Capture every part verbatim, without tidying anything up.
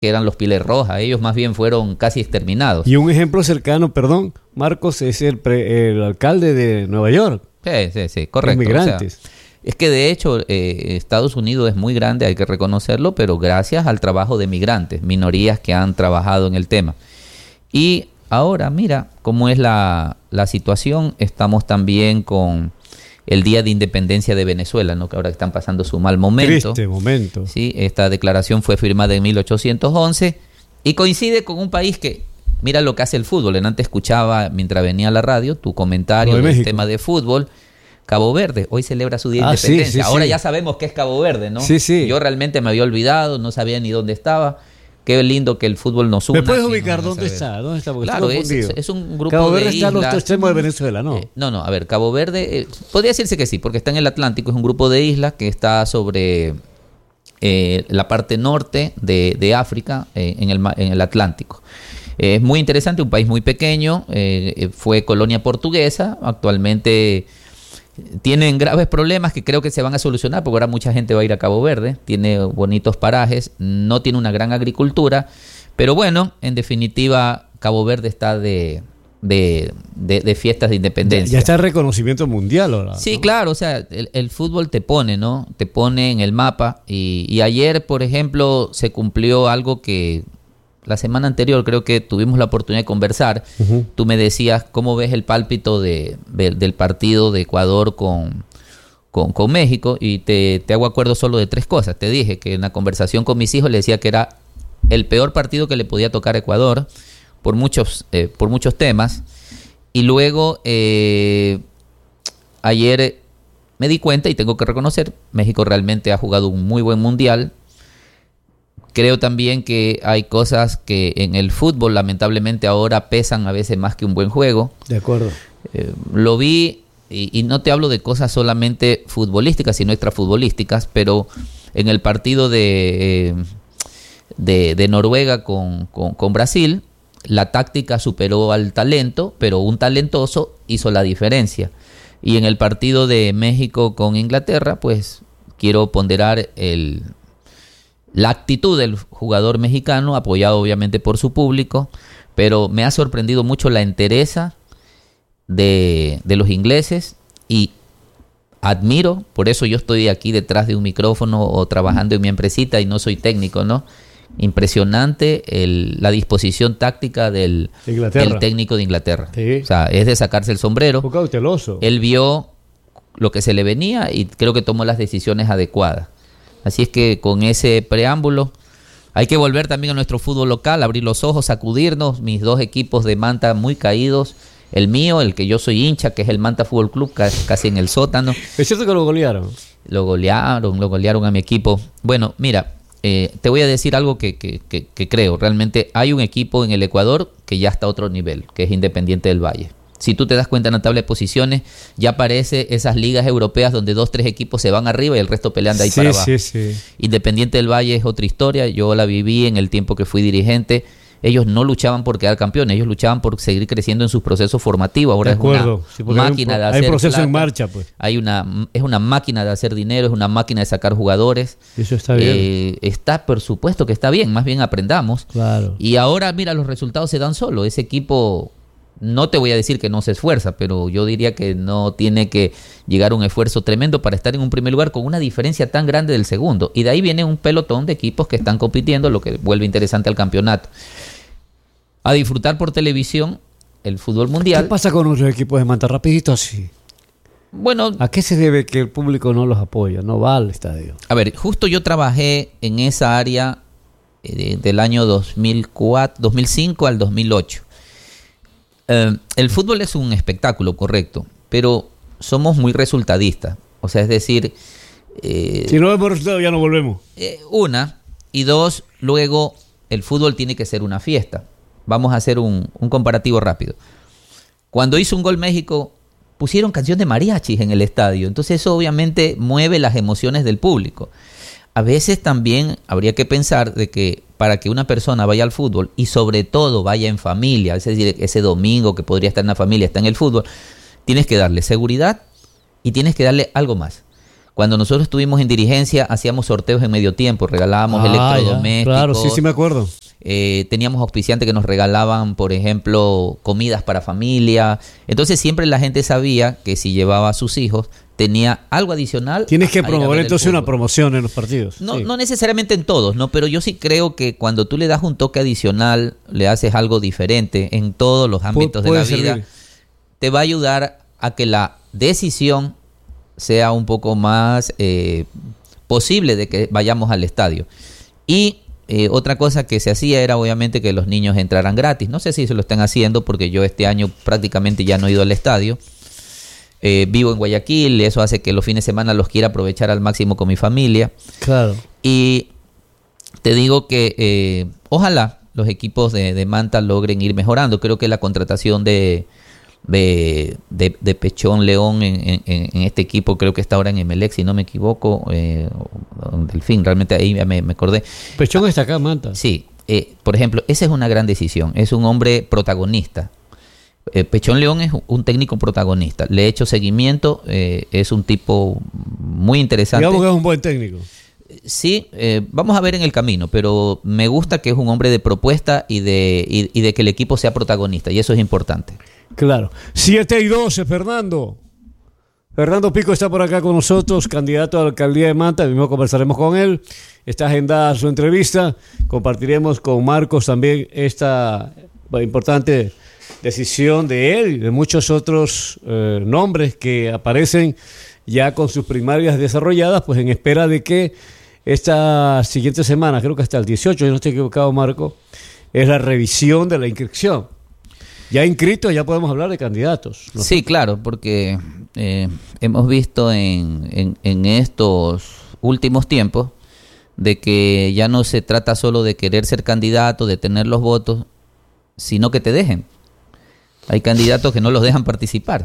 que eran los Piles Rojas. Ellos más bien fueron casi exterminados. Y un ejemplo cercano, perdón, Marcos, es el, pre, el alcalde de Nueva York. Sí, sí, sí, correcto. Inmigrantes. O sea, es que de hecho eh, Estados Unidos es muy grande, hay que reconocerlo, pero gracias al trabajo de migrantes, minorías que han trabajado en el tema. Y ahora, mira cómo es la, la situación. Estamos también con el Día de Independencia de Venezuela, ¿no? Que ahora están pasando su mal momento. Triste momento. Sí, esta declaración fue firmada en mil ochocientos once y coincide con un país que, mira lo que hace el fútbol. En antes escuchaba, mientras venía a la radio, tu comentario de del México. tema de fútbol. Cabo Verde, hoy celebra su Día de Ah, Independencia. sí, sí, Ahora sí. ya sabemos que es Cabo Verde, ¿no? Sí, sí. Yo realmente me había olvidado, no sabía ni dónde estaba. Qué lindo que el fútbol nos una. ¿Me puedes sí, ubicar no, no dónde saber. está? ¿Dónde está? Porque Claro, estoy es, confundido. es, es un grupo Cabo de Verde está al otro islas. extremo de Venezuela, ¿no? Eh, no, no, a ver, Cabo Verde, eh, podría decirse que sí, porque está en el Atlántico, es un grupo de islas que está sobre eh, la parte norte de, de África, eh, en, el, ma- en el Atlántico. Eh, es muy interesante, un país muy pequeño, eh, eh, fue colonia portuguesa, actualmente tienen graves problemas que creo que se van a solucionar porque ahora mucha gente va a ir a Cabo Verde, tiene bonitos parajes, no tiene una gran agricultura, pero bueno, en definitiva Cabo Verde está de, de, de, de fiestas de independencia. Ya, ya está el reconocimiento mundial ahora. Sí, ¿no? claro, o sea, el, el fútbol te pone, ¿no? Te pone en el mapa y, y ayer, por ejemplo, se cumplió algo que la semana anterior creo que tuvimos la oportunidad de conversar. Uh-huh. Tú me decías cómo ves el pálpito de, de, del partido de Ecuador con, con, con México y te, te hago acuerdo solo de tres cosas. Te dije que en la conversación con mis hijos le decía que era el peor partido que le podía tocar a Ecuador por muchos, eh, por muchos temas. Y luego eh, ayer me di cuenta y tengo que reconocer, México realmente ha jugado un muy buen mundial. Creo también que hay cosas que en el fútbol lamentablemente ahora pesan a veces más que un buen juego. De acuerdo. Eh, lo vi y, y no te hablo de cosas solamente futbolísticas, sino extrafutbolísticas, pero en el partido de, eh, de, de Noruega con, con, con Brasil, la táctica superó al talento, pero un talentoso hizo la diferencia. Y en el partido de México con Inglaterra, pues quiero ponderar el... la actitud del jugador mexicano, apoyado obviamente por su público, pero me ha sorprendido mucho la entereza de, de los ingleses y admiro, por eso yo estoy aquí detrás de un micrófono o trabajando en mi empresita y no soy técnico, ¿no? Impresionante el, la disposición táctica del, del técnico de Inglaterra. Sí. O sea, es de sacarse el sombrero. Muy cauteloso. Él vio lo que se le venía y creo que tomó las decisiones adecuadas. Así es que con ese preámbulo hay que volver también a nuestro fútbol local, abrir los ojos, sacudirnos. Mis dos equipos de Manta muy caídos. El mío, el que yo soy hincha, que es el Manta Fútbol Club, casi en el sótano. ¿Es cierto que lo golearon? Lo golearon, lo golearon a mi equipo. Bueno, mira, eh, te voy a decir algo que, que, que, que creo. Realmente hay un equipo en el Ecuador que ya está a otro nivel, que es Independiente del Valle. Si tú te das cuenta en la tabla de posiciones, ya aparece esas ligas europeas donde dos, tres equipos se van arriba y el resto pelean de ahí sí, para abajo. Sí, sí. Independiente del Valle es otra historia. Yo la viví en el tiempo que fui dirigente. Ellos no luchaban por quedar campeones, ellos luchaban por seguir creciendo en sus procesos formativos. Ahora de acuerdo. es una sí, máquina hay un, de hacer hay proceso plata. en marcha, pues. Hay una, es una máquina de hacer dinero, es una máquina de sacar jugadores. Eso está bien. Eh, está, por supuesto que está bien, más bien aprendamos. Claro. Y ahora, mira, los resultados se dan solo. Ese equipo, no te voy a decir que no se esfuerza, pero yo diría que no tiene que llegar a un esfuerzo tremendo para estar en un primer lugar con una diferencia tan grande del segundo. Y de ahí viene un pelotón de equipos que están compitiendo, lo que vuelve interesante al campeonato. A disfrutar por televisión el fútbol mundial. ¿Qué pasa con los equipos de Manta? Rapidito así. Bueno, ¿a qué se debe que el público no los apoya, no va al estadio? A ver, justo yo trabajé en esa área eh, del año dos mil cuatro, dos mil cinco al dos mil ocho. Eh, el fútbol es un espectáculo, correcto, pero somos muy resultadistas. O sea, es decir... Eh, si no vemos resultados ya no volvemos. Eh, una, y dos, luego el fútbol tiene que ser una fiesta. Vamos a hacer un, un comparativo rápido. Cuando hizo un gol México, pusieron canción de mariachis en el estadio. Entonces eso obviamente mueve las emociones del público. A veces también habría que pensar de que para que una persona vaya al fútbol y sobre todo vaya en familia, es decir, ese domingo que podría estar en la familia, está en el fútbol, tienes que darle seguridad y tienes que darle algo más. Cuando nosotros estuvimos en dirigencia, hacíamos sorteos en medio tiempo, regalábamos ah, electrodomésticos. Ya, claro, sí, sí me acuerdo. Eh, teníamos auspiciantes que nos regalaban, por ejemplo, comidas para familia. Entonces siempre la gente sabía que si llevaba a sus hijos, tenía algo adicional. Tienes que promover entonces una promoción en los partidos. No, sí. no necesariamente en todos, ¿no? Pero yo sí creo que cuando tú le das un toque adicional, le haces algo diferente en todos los ámbitos de la vida, servir. Te va a ayudar a que la decisión sea un poco más eh, posible de que vayamos al estadio. Y eh, otra cosa que se hacía era obviamente que los niños entraran gratis. No sé si se lo están haciendo porque yo este año prácticamente ya no he ido al estadio. Eh, vivo en Guayaquil, eso hace que los fines de semana los quiera aprovechar al máximo con mi familia. Claro. Y te digo que eh, ojalá los equipos de, de Manta logren ir mejorando. Creo que la contratación de... De, de, de Pechón León en, en, en este equipo, creo que está ahora en Emelec, si no me equivoco, eh, Delfín, realmente ahí me, me acordé. Pechón está acá, Manta. Sí, eh, por ejemplo, esa es una gran decisión, es un hombre protagonista. Eh, Pechón León es un técnico protagonista, le he hecho seguimiento, eh, es un tipo muy interesante. Digamos que es un buen técnico. Sí, eh, vamos a ver en el camino, pero me gusta que es un hombre de propuesta y de, y, y de que el equipo sea protagonista, y eso es importante. Claro. siete y doce, Fernando. Fernando Pico está por acá con nosotros, candidato a la alcaldía de Manta. Mismo conversaremos con él. Está agendada su entrevista. Compartiremos con Marcos también esta importante decisión de él y de muchos otros eh, nombres que aparecen ya con sus primarias desarrolladas, pues en espera de que esta siguiente semana, creo que hasta el dieciocho, yo no estoy equivocado, Marco, es la revisión de la inscripción. Ya inscritos, ya podemos hablar de candidatos, ¿no? Sí, claro, porque eh, hemos visto en, en, en estos últimos tiempos de que ya no se trata solo de querer ser candidato, de tener los votos, sino que te dejen. Hay candidatos que no los dejan participar.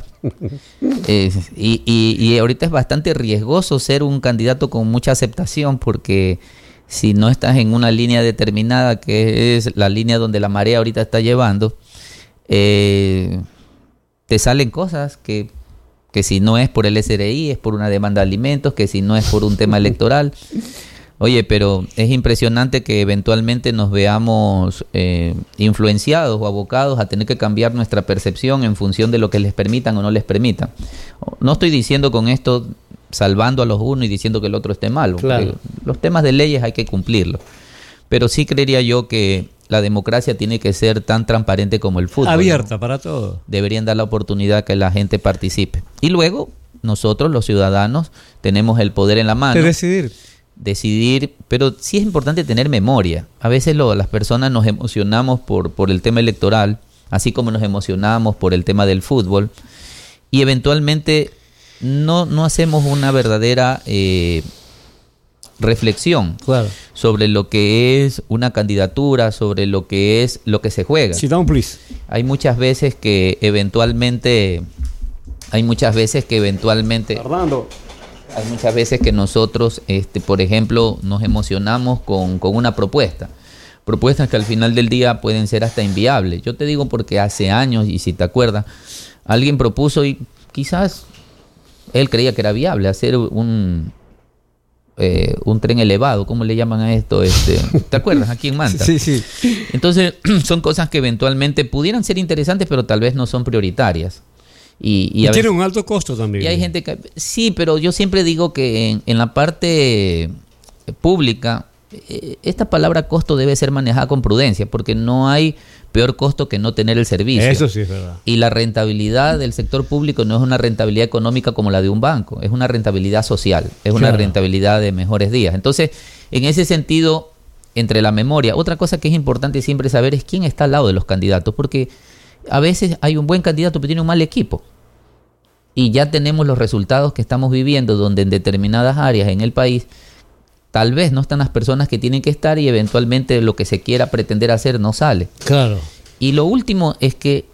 Eh, y, y, y ahorita es bastante riesgoso ser un candidato con mucha aceptación porque si no estás en una línea determinada, que es la línea donde la marea ahorita está llevando, Eh, te salen cosas que, que si no es por el S R I es por una demanda de alimentos, que si no es por un tema electoral. Oye, pero es impresionante que eventualmente nos veamos eh, influenciados o abocados a tener que cambiar nuestra percepción en función de lo que les permitan o no les permitan. No estoy diciendo con esto salvando a los unos y diciendo que el otro esté mal. Claro. Los temas de leyes hay que cumplirlos. Pero sí creería yo que la democracia tiene que ser tan transparente como el fútbol. Abierta, ¿no? Para todos. Deberían dar la oportunidad que la gente participe. Y luego, nosotros, los ciudadanos, tenemos el poder en la mano. De decidir. Decidir, pero sí es importante tener memoria. A veces lo, las personas nos emocionamos por, por el tema electoral, así como nos emocionamos por el tema del fútbol, y eventualmente no, no hacemos una verdadera eh, reflexión claro. sobre lo que es una candidatura, sobre lo que es lo que se juega. Sit down, please. Hay muchas veces que eventualmente, hay muchas veces que eventualmente, Fernando. hay muchas veces que nosotros, este, por ejemplo, nos emocionamos con, con una propuesta. Propuestas que al final del día pueden ser hasta inviables. Yo te digo porque hace años, y si te acuerdas, alguien propuso y quizás él creía que era viable hacer un... Eh, un tren elevado, ¿cómo le llaman a esto? Este, ¿te acuerdas? Aquí en Manta. Sí, sí. Entonces, son cosas que eventualmente pudieran ser interesantes, pero tal vez no son prioritarias. Y, y, y a tiene veces, un alto costo también. Y hay gente que... Sí, pero yo siempre digo que en, en la parte pública, eh, esta palabra costo debe ser manejada con prudencia, porque no hay peor costo que no tener el servicio. Eso sí es verdad. Y la rentabilidad del sector público no es una rentabilidad económica como la de un banco, es una rentabilidad social, es una claro. rentabilidad de mejores días. Entonces, en ese sentido, entre la memoria, otra cosa que es importante siempre saber es quién está al lado de los candidatos, porque a veces hay un buen candidato pero tiene un mal equipo. Y ya tenemos los resultados que estamos viviendo, donde en determinadas áreas en el país tal vez no están las personas que tienen que estar y eventualmente lo que se quiera pretender hacer no sale. Claro. Y lo último es que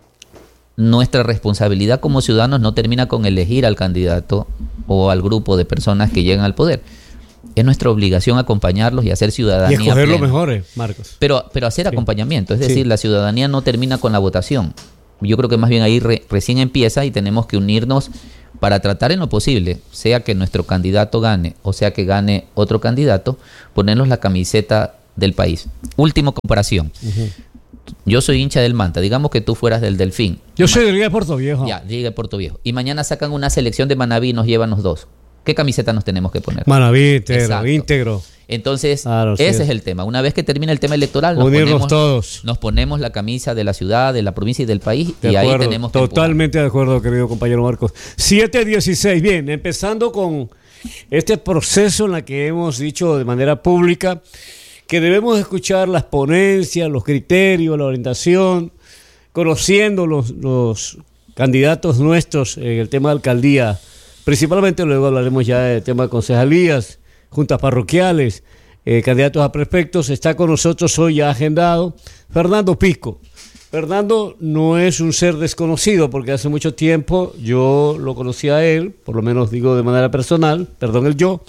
nuestra responsabilidad como ciudadanos no termina con elegir al candidato o al grupo de personas que llegan al poder. Es nuestra obligación acompañarlos y hacer ciudadanía. Y escoger plena. los mejores, Marcos. Pero, pero hacer sí. acompañamiento. Es decir, sí. la ciudadanía no termina con la votación. Yo creo que más bien ahí re, recién empieza y tenemos que unirnos para tratar en lo posible, sea que nuestro candidato gane o sea que gane otro candidato, ponernos la camiseta del país. Última comparación. Uh-huh. Yo soy hincha del Manta, digamos que tú fueras del Delfín. Yo soy de Liga de Puerto Viejo. Ya, Liga de Puerto Viejo. Y mañana sacan una selección de Manaví y nos llevan los dos. ¿Qué camiseta nos tenemos que poner? Manaví íntegro, íntegro. Entonces, claro, ese sí es el tema. Una vez que termine el tema electoral, nos unirnos ponemos, todos. Nos ponemos la camisa de la ciudad, de la provincia y del país, de y acuerdo, ahí tenemos que totalmente empujar. De acuerdo, querido compañero Marcos. siete dieciséis, bien, empezando con este proceso en el que hemos dicho de manera pública que debemos escuchar las ponencias, los criterios, la orientación, conociendo los, los candidatos nuestros en el tema de alcaldía. Principalmente luego hablaremos ya del tema de concejalías, juntas parroquiales, eh, candidatos a prefectos. Está con nosotros hoy ya agendado Fernando Pisco. Fernando no es un ser desconocido porque hace mucho tiempo yo lo conocí a él, por lo menos digo de manera personal, perdón el yo,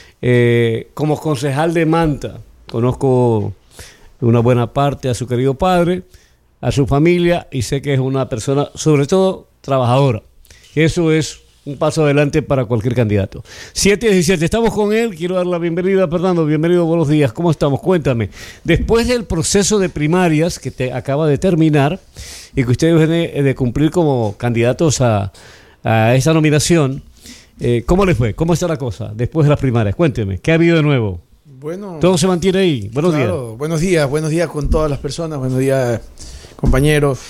eh, como concejal de Manta. Conozco una buena parte a su querido padre, a su familia y sé que es una persona sobre todo trabajadora. Eso es un paso adelante para cualquier candidato. siete diecisiete, estamos con él, quiero dar la bienvenida a Fernando, bienvenido, buenos días, ¿cómo estamos? Cuéntame, después del proceso de primarias que te acaba de terminar y que ustedes deben de cumplir como candidatos a, a esa nominación, eh, ¿cómo les fue? ¿Cómo está la cosa después de las primarias? Cuénteme, ¿qué ha habido de nuevo? Bueno, todo se mantiene ahí. Buenos claro, días. Buenos días, buenos días con todas las personas, buenos días compañeros.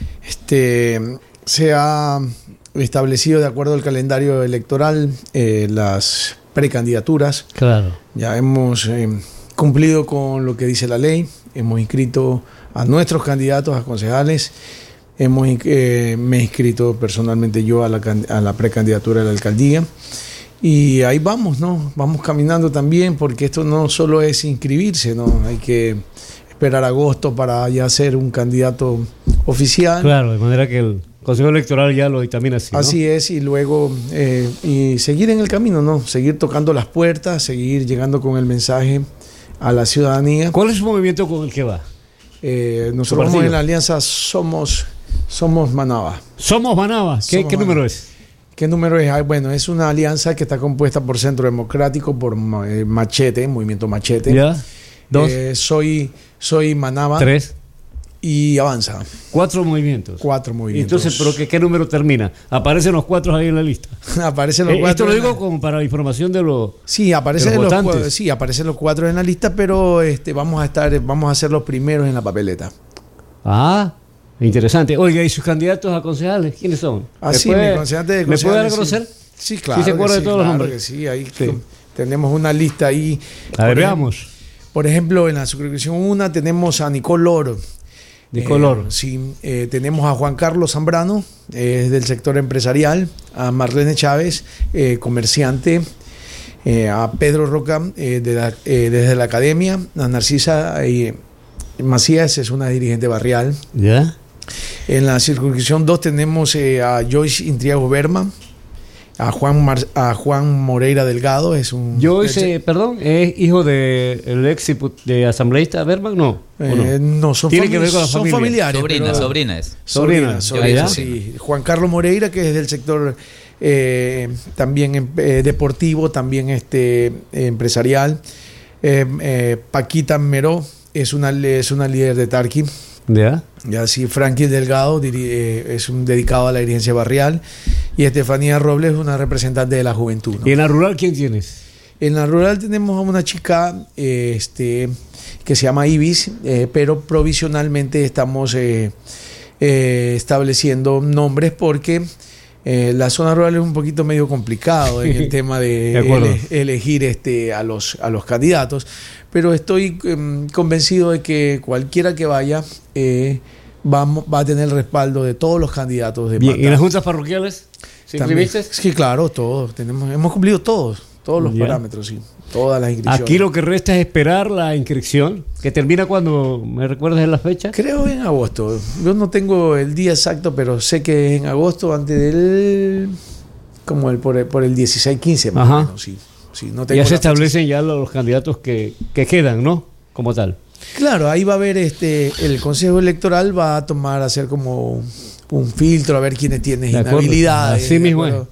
Este, se ha establecido de acuerdo al calendario electoral eh, las precandidaturas. Claro. Ya hemos eh, cumplido con lo que dice la ley, hemos inscrito a nuestros candidatos a concejales, hemos eh, me he inscrito personalmente yo a la, a la precandidatura de la alcaldía. Y ahí vamos, ¿no? Vamos caminando también, porque esto no solo es inscribirse, ¿no? Hay que esperar agosto para ya ser un candidato oficial. Claro, de manera que el Consejo Electoral ya lo dictamina así, ¿no? Así es, y luego eh, y seguir en el camino, ¿no? Seguir tocando las puertas, seguir llegando con el mensaje a la ciudadanía. ¿Cuál es su movimiento con el que va? Eh, nosotros vamos en la alianza Somos, Somos Manaba. Somos Manaba. ¿Qué, Somos ¿qué Manaba. número es? ¿Qué número es? Bueno, es una alianza que está compuesta por Centro Democrático, por eh, Machete, Movimiento Machete. ¿Ya? Dos. Eh, soy, soy Manaba. Tres. Y Avanza. Cuatro movimientos. Cuatro movimientos. Entonces, ¿pero qué, qué número termina? ¿Aparecen los cuatro ahí en la lista? Aparecen los eh, cuatro. Esto lo digo la... como para información de los Sí, aparecen de los, los votantes. cuatro, sí, aparecen los cuatro en la lista, pero este, vamos a estar, vamos a ser los primeros en la papeleta. Ah, interesante. Oiga, ¿y sus candidatos a concejales? ¿Quiénes son? Ah, sí, mi concejante de concejales. ¿Me puede dar a conocer? Sí, sí, claro. ¿Sí se acuerda sí, de todos claro los nombres? Que sí, ahí sí. Tenemos una lista ahí. A ver, veamos. Por ejemplo, en la suscripción uno tenemos a Nicole Loro. Nicole Loro. Eh, sí, eh, tenemos a Juan Carlos Zambrano, eh, es del sector empresarial, a Marlene Chávez, eh, comerciante, eh, a Pedro Roca, eh, de la, eh, desde la academia, a Narcisa eh, Macías, es una dirigente barrial. ¿Ya? En la circunscripción dos tenemos eh, a Joyce Intriago Berma, a Juan Mar, a Juan Moreira Delgado, es un... Joyce, eh, perdón, es hijo del ex de asambleísta Berman, ¿no? Eh, no? no, son, Tiene que ver con la son familia. familiares. Sobrina, pero, sobrina es. Sobrina, sobrina, sobrina, sí. Juan Carlos Moreira, que es del sector eh, también eh, deportivo, también este, eh, empresarial. Eh, eh, Paquita Meró es una, es una líder de Tarqui. ¿Ya? Ya sí, Frankie Delgado diri, eh, es un dedicado a la dirigencia barrial y Estefanía Robles es una representante de la juventud, ¿no? ¿Y en la rural quién tienes? En la rural tenemos a una chica eh, este, que se llama Ibis, eh, pero provisionalmente estamos eh, eh, estableciendo nombres porque eh, la zona rural es un poquito medio complicado en el tema de, de ele, elegir este, a, los, a los candidatos, pero estoy eh, convencido de que cualquiera que vaya eh, va, va a tener el respaldo de todos los candidatos de Bien, ¿y las juntas parroquiales? ¿Sí inscribiste? Sí, claro, todos. Tenemos, hemos cumplido todos, todos los yeah. parámetros, sí. Todas las inscripciones. Aquí lo que resta es esperar la inscripción, que termina cuando, ¿me recuerdas la fecha? Creo en agosto. Yo no tengo el día exacto, pero sé que es en agosto, antes del... como el, por, el, por el dieciséis quince más o menos, sí. Sí, no tengo ya se establecen fecha. ya los candidatos que, que quedan, ¿no? Como tal. Claro, ahí va a haber, este, el Consejo Electoral va a tomar, a hacer como un filtro, a ver quiénes tienen inhabilidades. Así mismo es.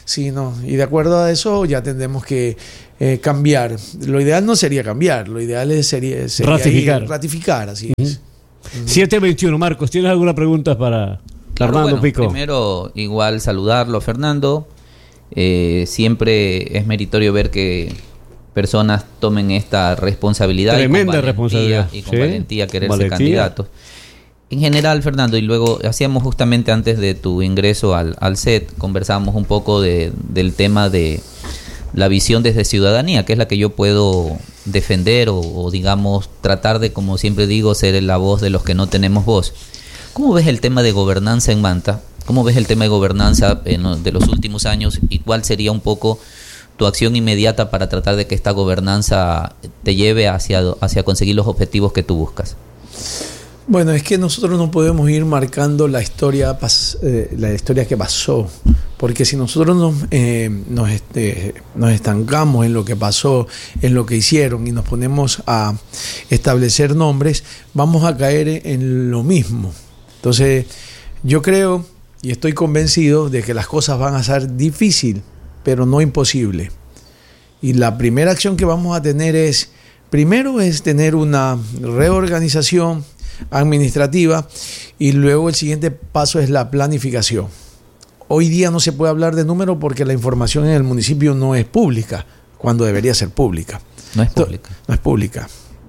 Sí, no. Y de acuerdo a eso ya tendremos que eh, cambiar. Lo ideal no sería cambiar, lo ideal es, sería, sería ratificar. Ir, ratificar, así uh-huh. es. Uh-huh. siete veintiuno, Marcos, ¿tienes alguna pregunta para claro, Fernando bueno, Pico? Primero, igual saludarlo, Fernando. Eh, siempre es meritorio ver que personas tomen esta responsabilidad. Tremenda y con responsabilidad. Y con ¿Sí? valentía querer Valentía. ser candidatos. En general, Fernando, y luego hacíamos justamente antes de tu ingreso al, al set, conversábamos un poco de, del tema de la visión desde ciudadanía, que es la que yo puedo defender o, o digamos tratar de, como siempre digo, ser la voz de los que no tenemos voz. ¿Cómo ves el tema de gobernanza en Manta? ¿Cómo ves el tema de gobernanza en, de los últimos años y cuál sería un poco tu acción inmediata para tratar de que esta gobernanza te lleve hacia, hacia conseguir los objetivos que tú buscas? Bueno, es que nosotros no podemos ir marcando la historia, eh, la historia que pasó, porque si nosotros nos, eh, nos, este, nos estancamos en lo que pasó, en lo que hicieron y nos ponemos a establecer nombres, vamos a caer en lo mismo. Entonces, yo creo y estoy convencido de que las cosas van a ser difíciles, pero no imposible. Y la primera acción que vamos a tener es, primero es tener una reorganización administrativa y luego el siguiente paso es la planificación. Hoy día no se puede hablar de números porque la información en el municipio no es pública, cuando debería ser pública. No es pública. No, no es pública.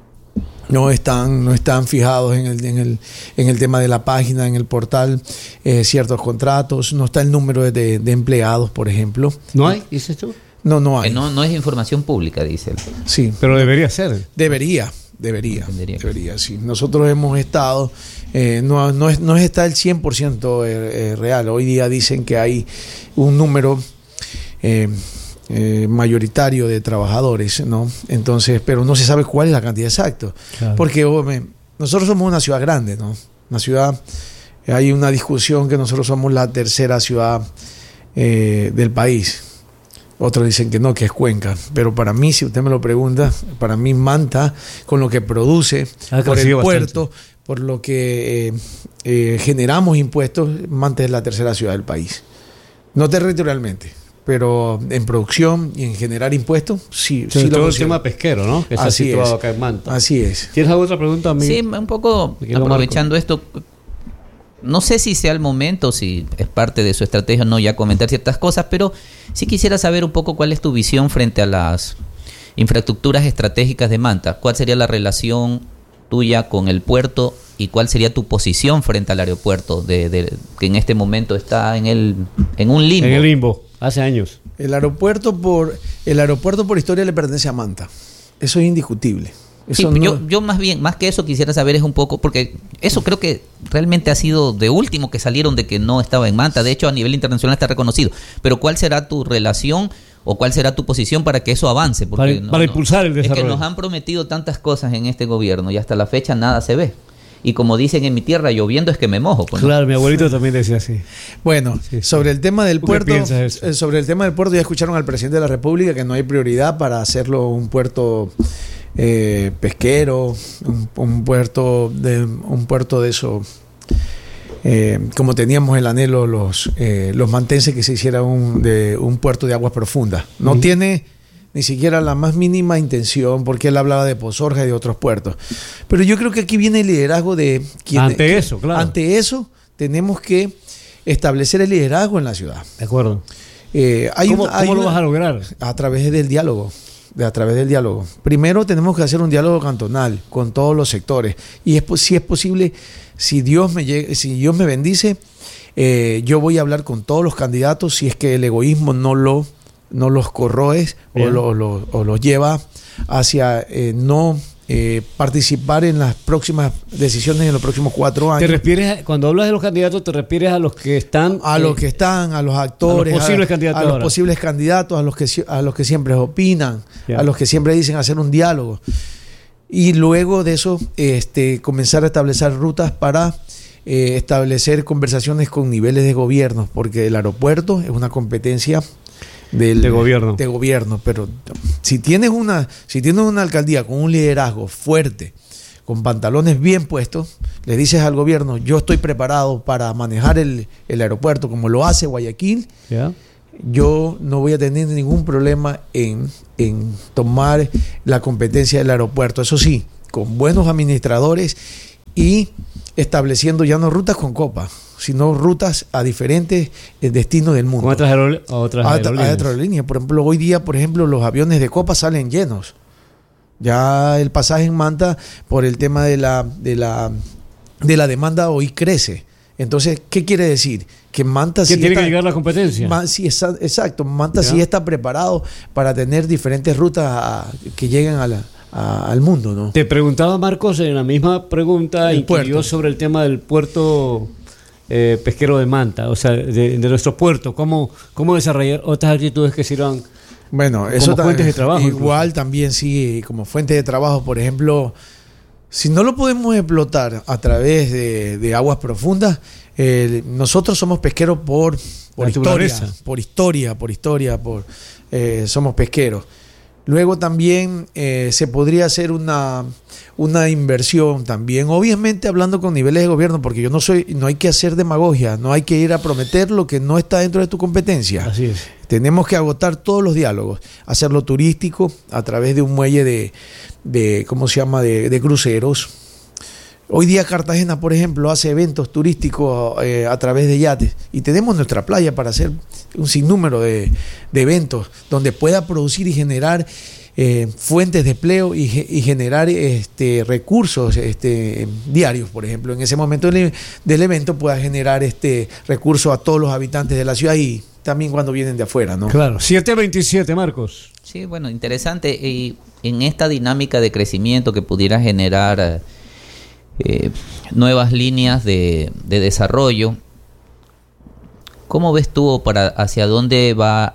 No están, no están fijados en el, en el, en el tema de la página, en el portal, eh, ciertos contratos, no está el número de, de empleados, por ejemplo. ¿No hay? ¿Dices tú? No, no hay. Que no, no es información pública, dice él. Sí. Pero debería ser. Debería. Debería, Debería, debería, sí. Nosotros hemos estado, eh, no, no, es, no está el cien por ciento eh, real. Hoy día dicen que hay un número eh, eh, mayoritario de trabajadores, ¿no? Entonces, pero no se sabe cuál es la cantidad exacta. Claro. Porque hombre, nosotros somos una ciudad grande, ¿no? Una ciudad, hay una discusión que nosotros somos la tercera ciudad eh, del país. Otros dicen que no, que es Cuenca. Pero para mí, si usted me lo pregunta, para mí Manta, con lo que produce, ha por el puerto, bastante. Por lo que eh, eh, generamos impuestos, Manta es la tercera ciudad del país. No territorialmente, pero en producción y en generar impuestos, sí. Sobre sí todo lo el tema pesquero, ¿no? Que está Así situado es. acá en Manta. Así es. ¿Tienes alguna otra pregunta a mí? Sí, un poco aprovechando esto. No sé si sea el momento, si es parte de su estrategia no ya comentar ciertas cosas, pero sí quisiera saber un poco cuál es tu visión frente a las infraestructuras estratégicas de Manta. ¿Cuál sería la relación tuya con el puerto y cuál sería tu posición frente al aeropuerto de, de, que en este momento está en el en un limbo? En el limbo, hace años. El aeropuerto por el aeropuerto por historia le pertenece a Manta. Eso es indiscutible. Eso sí, no... yo, yo más bien, más que eso quisiera saber es un poco, porque eso creo que realmente ha sido de último que salieron de que no estaba en Manta, de hecho a nivel internacional está reconocido, pero ¿cuál será tu relación o cuál será tu posición para que eso avance? Porque para no, para no, impulsar el desarrollo. Es que nos han prometido tantas cosas en este gobierno y hasta la fecha nada se ve. Y como dicen en mi tierra, lloviendo es que me mojo. Pues, ¿no? Claro, mi abuelito también decía así. Bueno, sí, sí. sobre el tema del puerto, eh, sobre el tema del puerto ya escucharon al presidente de la República que no hay prioridad para hacerlo un puerto eh, pesquero, un, un puerto de un puerto de eso, eh, como teníamos el anhelo los eh, los mantenses que se hiciera un de un puerto de aguas profundas. No uh-huh. tiene ni siquiera la más mínima intención, porque él hablaba de Pozorja y de otros puertos. Pero yo creo que aquí viene el liderazgo de quien... Ante que, eso, claro. Ante eso, tenemos que establecer el liderazgo en la ciudad. De acuerdo. Eh, hay ¿Cómo, una, hay ¿cómo lo una, vas a lograr? A través del diálogo. De, a través del diálogo. Primero tenemos que hacer un diálogo cantonal con todos los sectores. Y es, si es posible, si Dios me, llegue, si Dios me bendice, eh, yo voy a hablar con todos los candidatos si es que el egoísmo no lo... no los corroe o, lo, lo, o los lleva hacia eh, no eh, participar en las próximas decisiones en los próximos cuatro años. ¿Te refieres a, cuando hablas de los candidatos, te refieres a los que están? A eh, los que están, a los actores, a los posibles a, candidatos, a los posibles candidatos, a los que a los que siempre opinan, yeah. a los que siempre dicen hacer un diálogo. Y luego de eso, este, comenzar a establecer rutas para eh, establecer conversaciones con niveles de gobierno, porque el aeropuerto es una competencia Del, de gobierno de gobierno pero si tienes una si tienes una alcaldía con un liderazgo fuerte, con pantalones bien puestos, le dices al gobierno: yo estoy preparado para manejar el, el aeropuerto como lo hace Guayaquil, yeah. yo no voy a tener ningún problema en, en tomar la competencia del aeropuerto. Eso sí, con buenos administradores y estableciendo ya no rutas con Copa, sino rutas a diferentes eh, destinos del mundo. Con otras, aerol otras a, aerolíneas. A otras aerolíneas. Por ejemplo, hoy día, por ejemplo, los aviones de Copa salen llenos. Ya el pasaje en Manta, por el tema de la, de la, de la demanda, hoy crece. Entonces, ¿qué quiere decir? Que Manta que sí tiene está, que llegar la competencia. Ma, sí, exa, exacto. Manta ¿Ya? sí está preparado para tener diferentes rutas a, que lleguen a la A, al mundo, ¿no? Te preguntaba, Marcos, en la misma pregunta, El inquirió puerto. sobre el tema del puerto eh, pesquero de Manta, o sea, de, de nuestro puerto. ¿Cómo, cómo desarrollar otras actitudes que sirvan bueno, eso como fuentes de trabajo? Igual incluso. También sí, como fuente de trabajo, por ejemplo, si no lo podemos explotar a través de, de aguas profundas, eh, nosotros somos pesqueros por, por historia, por historia, por historia, por eh, somos pesqueros. Luego también eh, se podría hacer una, una inversión también, obviamente hablando con niveles de gobierno, porque yo no soy, no hay que hacer demagogia, no hay que ir a prometer lo que no está dentro de tu competencia. Así es. Tenemos que agotar todos los diálogos, hacerlo turístico a través de un muelle de, de ¿cómo se llama?, de, de cruceros. Hoy día Cartagena, por ejemplo, hace eventos turísticos eh, a través de yates y tenemos nuestra playa para hacer un sinnúmero de, de eventos donde pueda producir y generar eh, fuentes de empleo y, y generar este, recursos este, diarios. Por ejemplo, en ese momento del, del evento pueda generar este, recursos a todos los habitantes de la ciudad y también cuando vienen de afuera, ¿no? Claro, siete veintisiete, Marcos. Sí, bueno, interesante. Y en esta dinámica de crecimiento que pudiera generar Eh, nuevas líneas de, de desarrollo, ¿cómo ves tú para hacia dónde va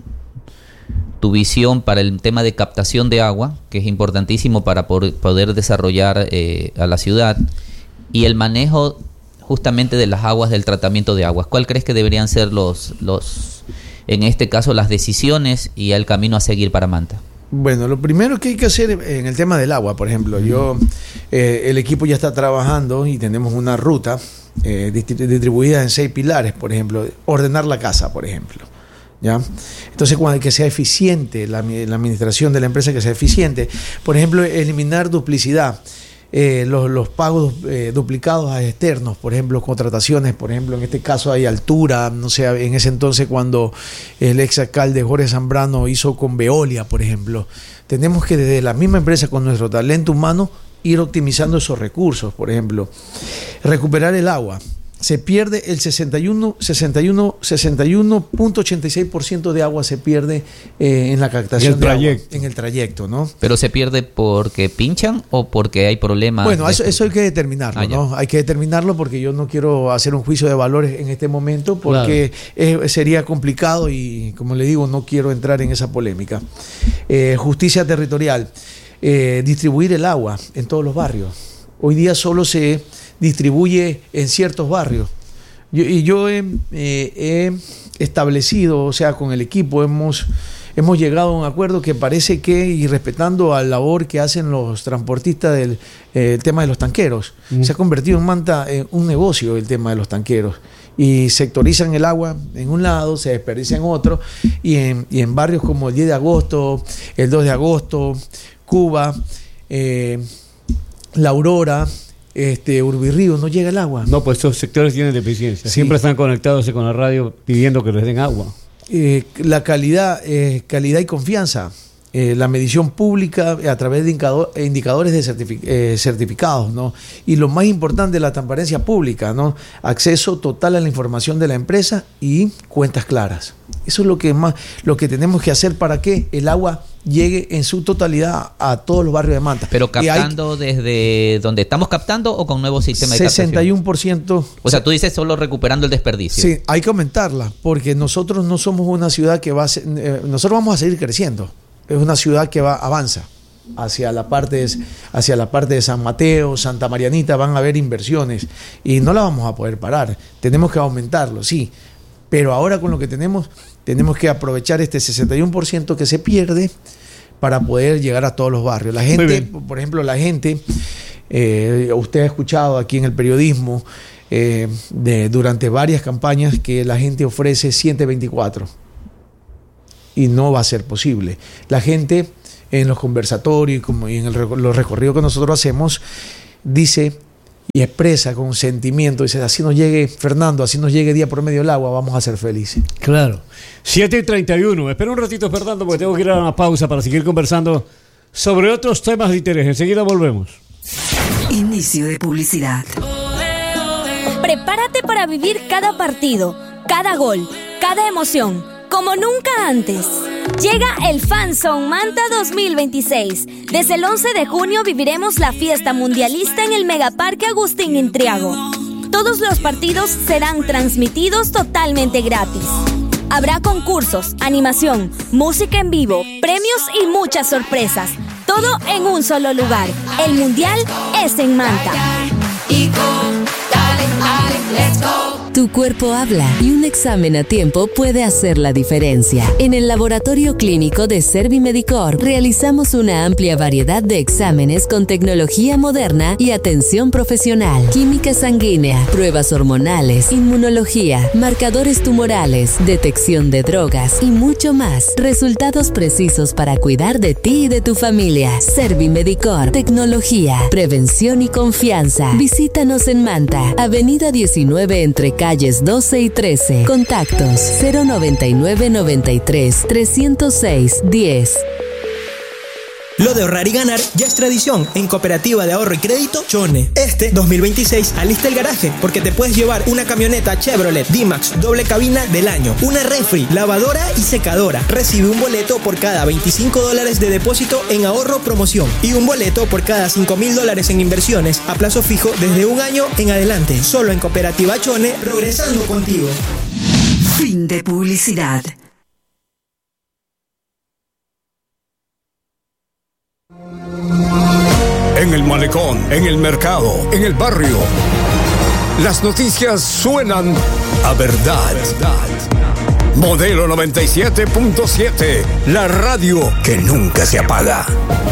tu visión para el tema de captación de agua, que es importantísimo para por, poder desarrollar eh, a la ciudad, y el manejo justamente de las aguas, del tratamiento de aguas? ¿Cuál crees que deberían ser los, los en este caso, las decisiones y el camino a seguir para Manta? Bueno, lo primero que hay que hacer en el tema del agua, por ejemplo, yo, eh, el equipo ya está trabajando y tenemos una ruta eh, distribuida en seis pilares, por ejemplo, ordenar la casa, por ejemplo, ¿ya? Entonces, cuando que sea eficiente la, la administración de la empresa, que sea eficiente, por ejemplo, eliminar duplicidad. Eh, los, los pagos eh, duplicados a externos, por ejemplo, contrataciones, por ejemplo, en este caso hay altura, no sé, en ese entonces cuando el ex alcalde Jorge Zambrano hizo con Veolia, por ejemplo, tenemos que desde la misma empresa, con nuestro talento humano, ir optimizando esos recursos. Por ejemplo, recuperar el agua. Se pierde el sesenta y uno punto ochenta y seis por ciento de agua se pierde eh, en la captación de agua, en el trayecto, ¿no? ¿Pero se pierde porque pinchan o porque hay problemas? Bueno, de... eso, eso hay que determinarlo, ah, ¿no? Hay que determinarlo porque yo no quiero hacer un juicio de valores en este momento porque claro. es, sería complicado y, como le digo, no quiero entrar en esa polémica. Eh, justicia territorial. Eh, distribuir el agua en todos los barrios. Hoy día solo se distribuye en ciertos barrios. Yo, y yo he, eh, he establecido, o sea, con el equipo hemos, hemos llegado a un acuerdo que parece que, y respetando a la labor que hacen los transportistas del eh, el tema de los tanqueros, mm. se ha convertido en Manta en un negocio el tema de los tanqueros. Y sectorizan el agua en un lado, se desperdicia en otro, y en, y en barrios como el diez de agosto, el dos de agosto, Cuba, eh, La Aurora, Este, Urbirrío, no llega el agua. No, pues estos sectores tienen deficiencia. Sí. Siempre están conectados con la radio pidiendo que les den agua. Eh, la calidad, eh, calidad y confianza. Eh, la medición pública a través de indicador, indicadores de certific, eh, certificados, ¿no? Y lo más importante, la transparencia pública, ¿no? Acceso total a la información de la empresa y cuentas claras. Eso es lo que más, lo que tenemos que hacer para que el agua llegue en su totalidad a todos los barrios de Manta. Pero captando hay, desde donde estamos captando o con nuevo sistema de captación. sesenta y uno por ciento. O sea, tú dices solo recuperando el desperdicio. Sí, hay que aumentarla porque nosotros no somos una ciudad que va a ser, eh, nosotros vamos a seguir creciendo. Es una ciudad que va avanza hacia la parte de, hacia la parte de San Mateo, Santa Marianita, van a haber inversiones y no la vamos a poder parar. Tenemos que aumentarlo, sí, pero ahora con lo que tenemos, tenemos que aprovechar este sesenta y uno por ciento que se pierde para poder llegar a todos los barrios. La gente, por ejemplo, la gente, eh, usted ha escuchado aquí en el periodismo eh, de, durante varias campañas que la gente ofrece ciento veinticuatro. y no va a ser posible. La gente en los conversatorios como y en el, los recorridos que nosotros hacemos dice y expresa con sentimiento, dice, así nos llegue, Fernando, así nos llegue día por medio el agua, vamos a ser felices. Claro. siete y treinta y uno. Espera un ratito, Fernando, porque tengo que ir a una pausa para seguir conversando sobre otros temas de interés. Enseguida volvemos. Inicio de publicidad. Prepárate para vivir cada partido, cada gol, cada emoción, como nunca antes. Llega el FanZone Manta dos mil veintiséis. Desde el once de junio viviremos la fiesta mundialista en el Megaparque Agustín Intriago. Todos los partidos serán transmitidos totalmente gratis. Habrá concursos, animación, música en vivo, premios y muchas sorpresas. Todo en un solo lugar. El Mundial es en Manta. Tu cuerpo habla y un examen a tiempo puede hacer la diferencia. En el laboratorio clínico de Servimedicor realizamos una amplia variedad de exámenes con tecnología moderna y atención profesional. Química sanguínea, pruebas hormonales, inmunología, marcadores tumorales, detección de drogas y mucho más. Resultados precisos para cuidar de ti y de tu familia. Servimedicor, tecnología, prevención y confianza. Visítanos en Manta, avenida diecinueve entre calles doce y trece. Contactos cero noventa y nueve noventa y tres trescientos seis diez. Lo de ahorrar y ganar ya es tradición en Cooperativa de Ahorro y Crédito Chone. Este dos mil veintiséis alista el garaje porque te puedes llevar una camioneta Chevrolet D-Max doble cabina del año, una refri, lavadora y secadora. Recibe un boleto por cada veinticinco dólares de depósito en ahorro promoción y un boleto por cada cinco mil dólares en inversiones a plazo fijo desde un año en adelante. Solo en Cooperativa Chone, progresando contigo. Fin de publicidad. En el malecón, en el mercado, en el barrio. Las noticias suenan a verdad. Modelo noventa y siete punto siete, la radio que nunca se apaga.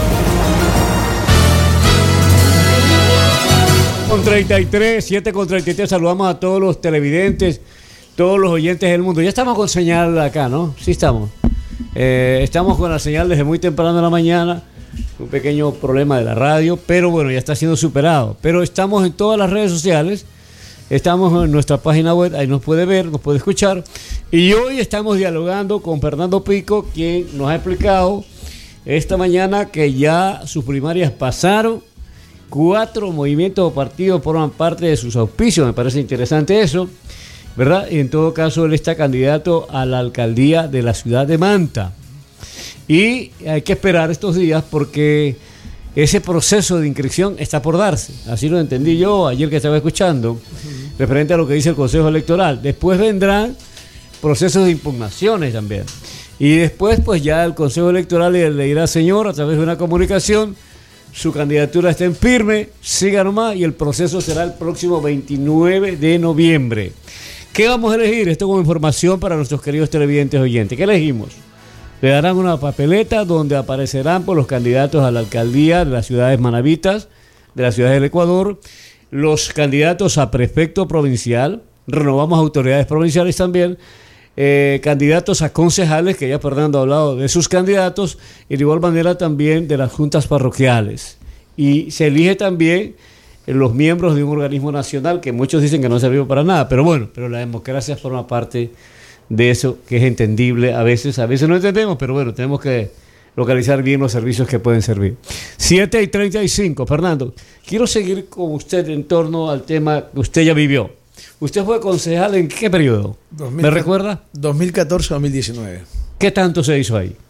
Con treinta y tres, siete con treinta y tres, saludamos a todos los televidentes, todos los oyentes del mundo. Ya estamos con señal acá, ¿no? Sí estamos. Eh, estamos con la señal desde muy temprano en la mañana. Un pequeño problema de la radio, pero bueno, ya está siendo superado. Pero estamos en todas las redes sociales, estamos en nuestra página web, ahí nos puede ver, nos puede escuchar. Y hoy estamos dialogando con Fernando Pico, quien nos ha explicado esta mañana que ya sus primarias pasaron, cuatro movimientos o partidos forman parte de sus auspicios, me parece interesante eso, ¿verdad? Y en todo caso él está candidato a la alcaldía de la ciudad de Manta. Y hay que esperar estos días porque ese proceso de inscripción está por darse. Así lo entendí yo ayer que estaba escuchando, uh-huh. referente a lo que dice el Consejo Electoral. Después vendrán procesos de impugnaciones también. Y después, pues ya el Consejo Electoral le, le dirá, señor, a través de una comunicación, su candidatura está en firme, siga nomás, y el proceso será el próximo veintinueve de noviembre. ¿Qué vamos a elegir? Esto como información para nuestros queridos televidentes oyentes. ¿Qué elegimos? Le darán una papeleta donde aparecerán por los candidatos a la alcaldía de las ciudades manabitas, de las ciudades del Ecuador, los candidatos a prefecto provincial, renovamos autoridades provinciales también, eh, candidatos a concejales, que ya Fernando ha hablado de sus candidatos, y de igual manera también de las juntas parroquiales. Y se elige también los miembros de un organismo nacional que muchos dicen que no sirvió para nada, pero bueno, pero la democracia forma parte de eso que es entendible a veces, a veces no entendemos, pero bueno, tenemos que localizar bien los servicios que pueden servir. siete y treinta y cinco, Fernando, quiero seguir con usted en torno al tema que usted ya vivió. ¿Usted fue concejal en qué periodo? dos mil, ¿me recuerda? dos mil catorce a dos mil diecinueve. ¿Qué tanto se hizo ahí?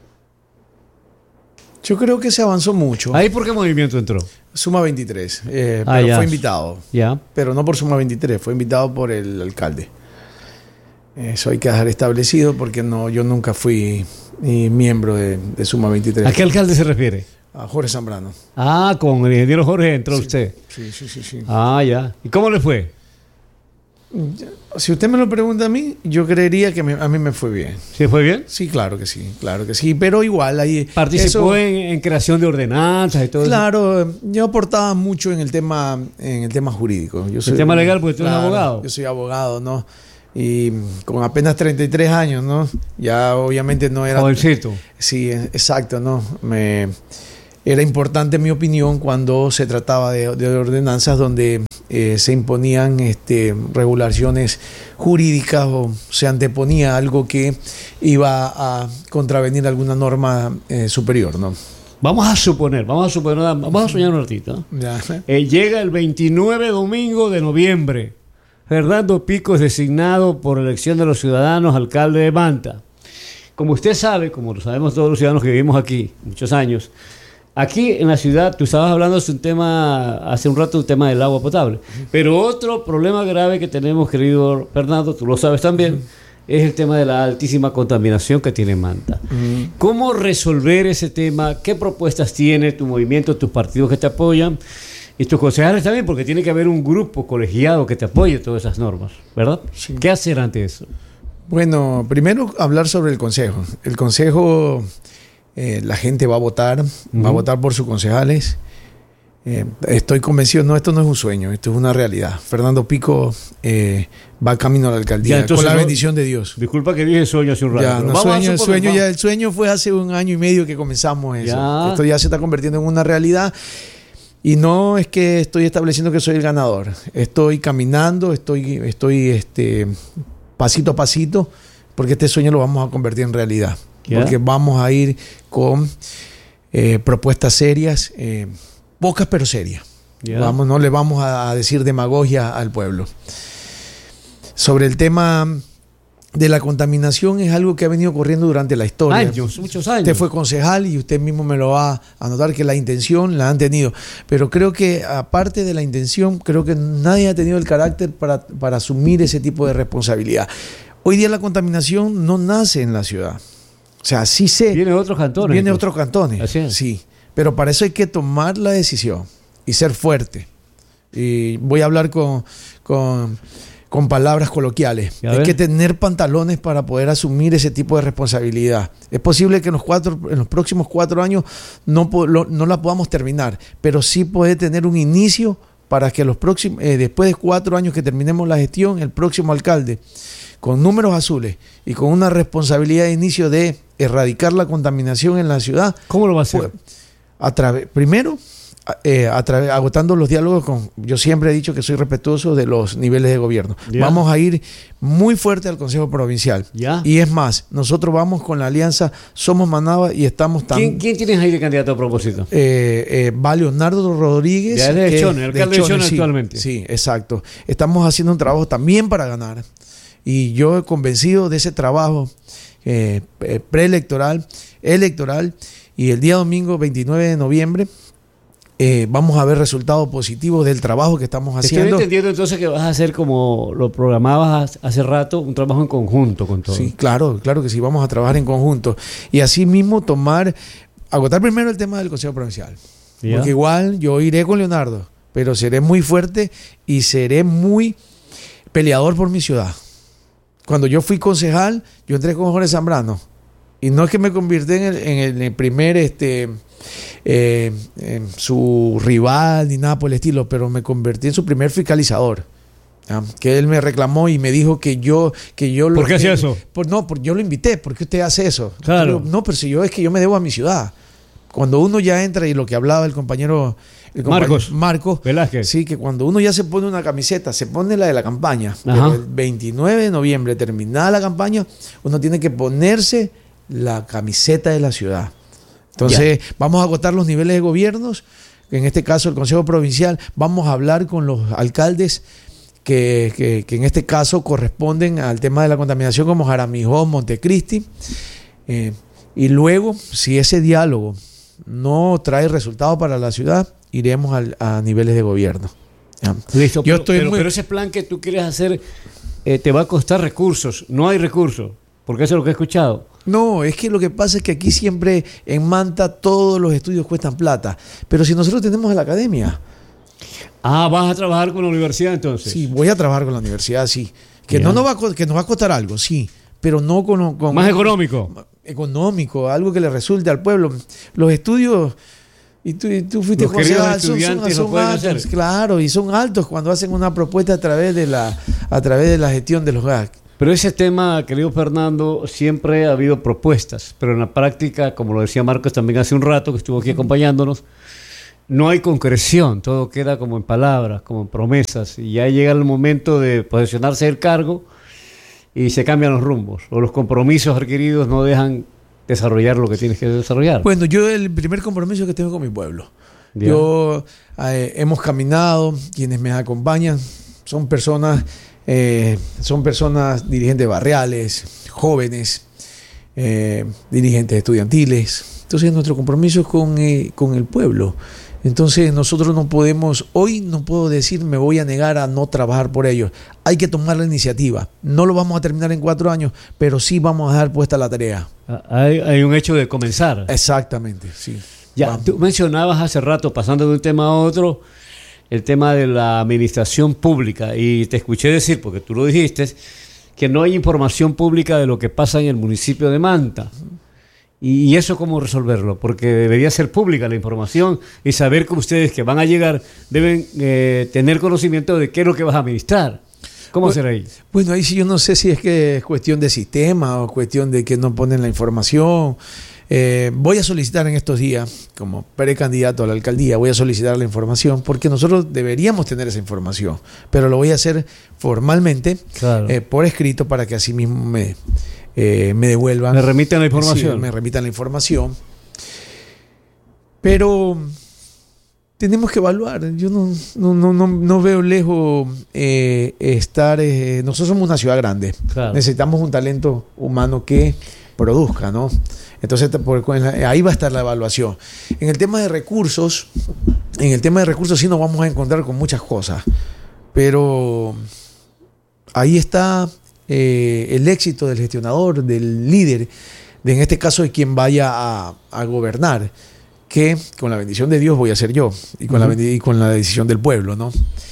Yo creo que se avanzó mucho. ¿Ahí por qué movimiento entró? Suma veintitrés, eh, ah, pero ya. fue invitado. Ya. Pero no por Suma veintitrés, fue invitado por el alcalde. Eso hay que dejar establecido porque no, yo nunca fui eh, miembro de, de Suma veintitrés. ¿A qué alcalde se refiere? A Jorge Zambrano. Ah, con el ingeniero Jorge entró sí, usted. Sí, sí, sí, sí. Ah, ya. ¿Y cómo le fue? Si usted me lo pregunta a mí, yo creería que me, a mí me fue bien. ¿Sí fue bien? Sí, claro que sí, claro que sí. Pero igual ahí... ¿Participó eso, en, en creación de ordenanzas y todo claro, eso? Claro, yo aportaba mucho en el tema, en el tema jurídico. Yo soy, el tema legal, porque tú claro, eres abogado. Yo soy abogado, ¿no? y con apenas treinta y tres años, ¿no? Ya obviamente no era... Jovencito. Sí, exacto, ¿no? Me, era importante mi opinión cuando se trataba de, de ordenanzas donde eh, se imponían este, regulaciones jurídicas o se anteponía algo que iba a contravenir alguna norma eh, superior, ¿no? Vamos a suponer, vamos a suponer, vamos a soñar un ratito. Ya. Eh, llega el veintinueve domingo de noviembre. Fernando Pico es designado por elección de los ciudadanos alcalde de Manta. Como usted sabe, como lo sabemos todos los ciudadanos que vivimos aquí muchos años, aquí en la ciudad, tú estabas hablando hace un tema, hace un rato, un tema del agua potable. Pero otro problema grave que tenemos, querido Fernando, tú lo sabes también, uh-huh. es el tema de la altísima contaminación que tiene Manta. Uh-huh. ¿Cómo resolver ese tema? ¿Qué propuestas tiene tu movimiento, tus partidos que te apoyan? Y tus concejales también, porque tiene que haber un grupo colegiado que te apoye todas esas normas, ¿verdad? Sí. ¿Qué hacer ante eso? Bueno, primero hablar sobre el consejo. El consejo, eh, la gente va a votar, uh-huh. va a votar por sus concejales. Eh, estoy convencido, no, esto no es un sueño, esto es una realidad. Fernando Pico eh, va camino a la alcaldía, ya, con la no, bendición de Dios. Disculpa que dije sueño hace un rato. Ya, no, sueño, el, sueño ya, el sueño fue hace un año y medio que comenzamos eso. Ya. Esto ya se está convirtiendo en una realidad. Y no es que estoy estableciendo que soy el ganador. Estoy caminando, estoy, estoy este, pasito a pasito, porque este sueño lo vamos a convertir en realidad. ¿Ya? Porque vamos a ir con eh, propuestas serias, eh, pocas pero serias. ¿Ya? Vamos, no le vamos a decir demagogia al pueblo. Sobre el tema de la contaminación, es algo que ha venido ocurriendo durante la historia. Años, muchos años. Usted fue concejal y usted mismo me lo va a notar que la intención la han tenido. Pero creo que aparte de la intención, creo que nadie ha tenido el carácter para, para asumir ese tipo de responsabilidad. Hoy día la contaminación no nace en la ciudad. O sea, sí se... Viene de otros cantones. Viene de otros cantones. Así es. Sí. Pero para eso hay que tomar la decisión y ser fuerte. Y voy a hablar con... con con palabras coloquiales. Hay que tener pantalones para poder asumir ese tipo de responsabilidad. Es posible que en los, cuatro, en los próximos cuatro años no, lo, no la podamos terminar, pero sí puede tener un inicio para que los próximos, eh, después de cuatro años que terminemos la gestión, el próximo alcalde, con números azules y con una responsabilidad de inicio de erradicar la contaminación en la ciudad. ¿Cómo lo va a hacer? Pues, a través, primero... Eh, a través, agotando los diálogos con, yo siempre he dicho que soy respetuoso de los niveles de gobierno. ¿Ya? Vamos a ir muy fuerte al Consejo Provincial. ¿Ya? Y es más, nosotros vamos con la alianza Somos Manaba y estamos tan... ¿Quién, ¿quién tienes ahí de candidato a propósito? Eh, eh, va Leonardo Rodríguez. Ya es de Chone, el alcalde de Chone sí, actualmente. Sí, exacto. Estamos haciendo un trabajo también para ganar. Y yo he convencido de ese trabajo eh, preelectoral, electoral, y el día domingo veintinueve de noviembre Eh, vamos a ver resultados positivos del trabajo que estamos haciendo. Estoy entendiendo entonces que vas a hacer, como lo programabas hace rato, un trabajo en conjunto con todos. Sí, claro, claro que sí, vamos a trabajar en conjunto. Y así mismo tomar, agotar primero el tema del Consejo Provincial. ¿Ya? Porque igual yo iré con Leonardo, pero seré muy fuerte y seré muy peleador por mi ciudad. Cuando yo fui concejal, yo entré con Jorge Zambrano. Y no es que me convirtió en el, en el primer... este Eh, eh, su rival ni nada por el estilo, pero me convertí en su primer fiscalizador, ¿ya? Que él me reclamó y me dijo que yo que yo ¿Por qué hacía eso? Por, no, por, yo lo invité. ¿Por qué usted hace eso? Claro. Yo, no, pero si yo es que yo me debo a mi ciudad. Cuando uno ya entra, y lo que hablaba el compañero, el compañero Marcos Marcos Velázquez, sí, que cuando uno ya se pone una camiseta, se pone la de la campaña. Ajá. Pero el veintinueve de noviembre, terminada la campaña, uno tiene que ponerse la camiseta de la ciudad. Entonces, ya. Vamos a agotar los niveles de gobiernos, en este caso el Consejo Provincial, vamos a hablar con los alcaldes que, que, que en este caso corresponden al tema de la contaminación, como Jaramijón, Montecristi, eh, y luego, si ese diálogo no trae resultados para la ciudad, iremos al, a niveles de gobierno. ¿Ya? Listo, Yo pero, estoy pero, muy... pero ese plan que tú quieres hacer eh, te va a costar recursos, no hay recursos, porque eso es lo que he escuchado. No, es que lo que pasa es que aquí siempre en Manta todos los estudios cuestan plata. Pero si nosotros tenemos a la academia. Ah, ¿vas a trabajar con la universidad entonces? Sí, voy a trabajar con la universidad, sí. Que, no nos, va a, que nos va a costar algo, sí. Pero no con... con ¿Más económico? Económico, algo que le resulte al pueblo. Los estudios... Y tú, y tú fuiste concejal, son, son, son altos, claro, y son altos cuando hacen una propuesta a través de la, a través de la gestión de los G A C. Pero ese tema, querido Fernando, siempre ha habido propuestas, pero en la práctica, como lo decía Marcos también hace un rato que estuvo aquí acompañándonos, no hay concreción, todo queda como en palabras, como en promesas, y ya llega el momento de posesionarse del cargo y se cambian los rumbos, o los compromisos adquiridos no dejan desarrollar lo que tienes que desarrollar. Bueno, yo el primer compromiso que tengo con mi pueblo. Ya. Yo eh, hemos caminado, quienes me acompañan son personas, eh, son personas dirigentes barriales, jóvenes, eh, dirigentes estudiantiles. Entonces nuestro compromiso es con, eh, con el pueblo. Entonces nosotros no podemos, hoy no puedo decir me voy a negar a no trabajar por ellos. Hay que tomar la iniciativa. No lo vamos a terminar en cuatro años, pero sí vamos a dar puesta la tarea. Hay, hay un hecho de comenzar. Exactamente, sí. Ya, Vamos. tú mencionabas hace rato, pasando de un tema a otro, el tema de la administración pública, y te escuché decir, porque tú lo dijiste, que no hay información pública de lo que pasa en el municipio de Manta. ¿Y, y eso cómo resolverlo? Porque debería ser pública la información y saber que ustedes que van a llegar deben eh, tener conocimiento de qué es lo que vas a administrar. ¿Cómo Bueno, será ahí? Bueno, ahí sí yo no sé si es que es cuestión de sistema o cuestión de que no ponen la información. Eh, voy a solicitar en estos días, como precandidato a la alcaldía, voy a solicitar la información porque nosotros deberíamos tener esa información, pero lo voy a hacer formalmente, Claro. eh, por escrito, para que así mismo me, eh, me devuelvan. Me remiten la información. Sí, me remitan la información. Pero tenemos que evaluar. Yo no, no, no, no, no veo lejos eh, estar... Eh, nosotros somos una ciudad grande. Claro. Necesitamos un talento humano que produzca, ¿no? Entonces, por, ahí va a estar la evaluación. En el tema de recursos, en el tema de recursos sí nos vamos a encontrar con muchas cosas. Pero ahí está eh, el éxito del gestionador, del líder, de, en este caso de quien vaya a, a gobernar, que con la bendición de Dios voy a ser yo y con, uh-huh. la, y con la decisión del pueblo, ¿no?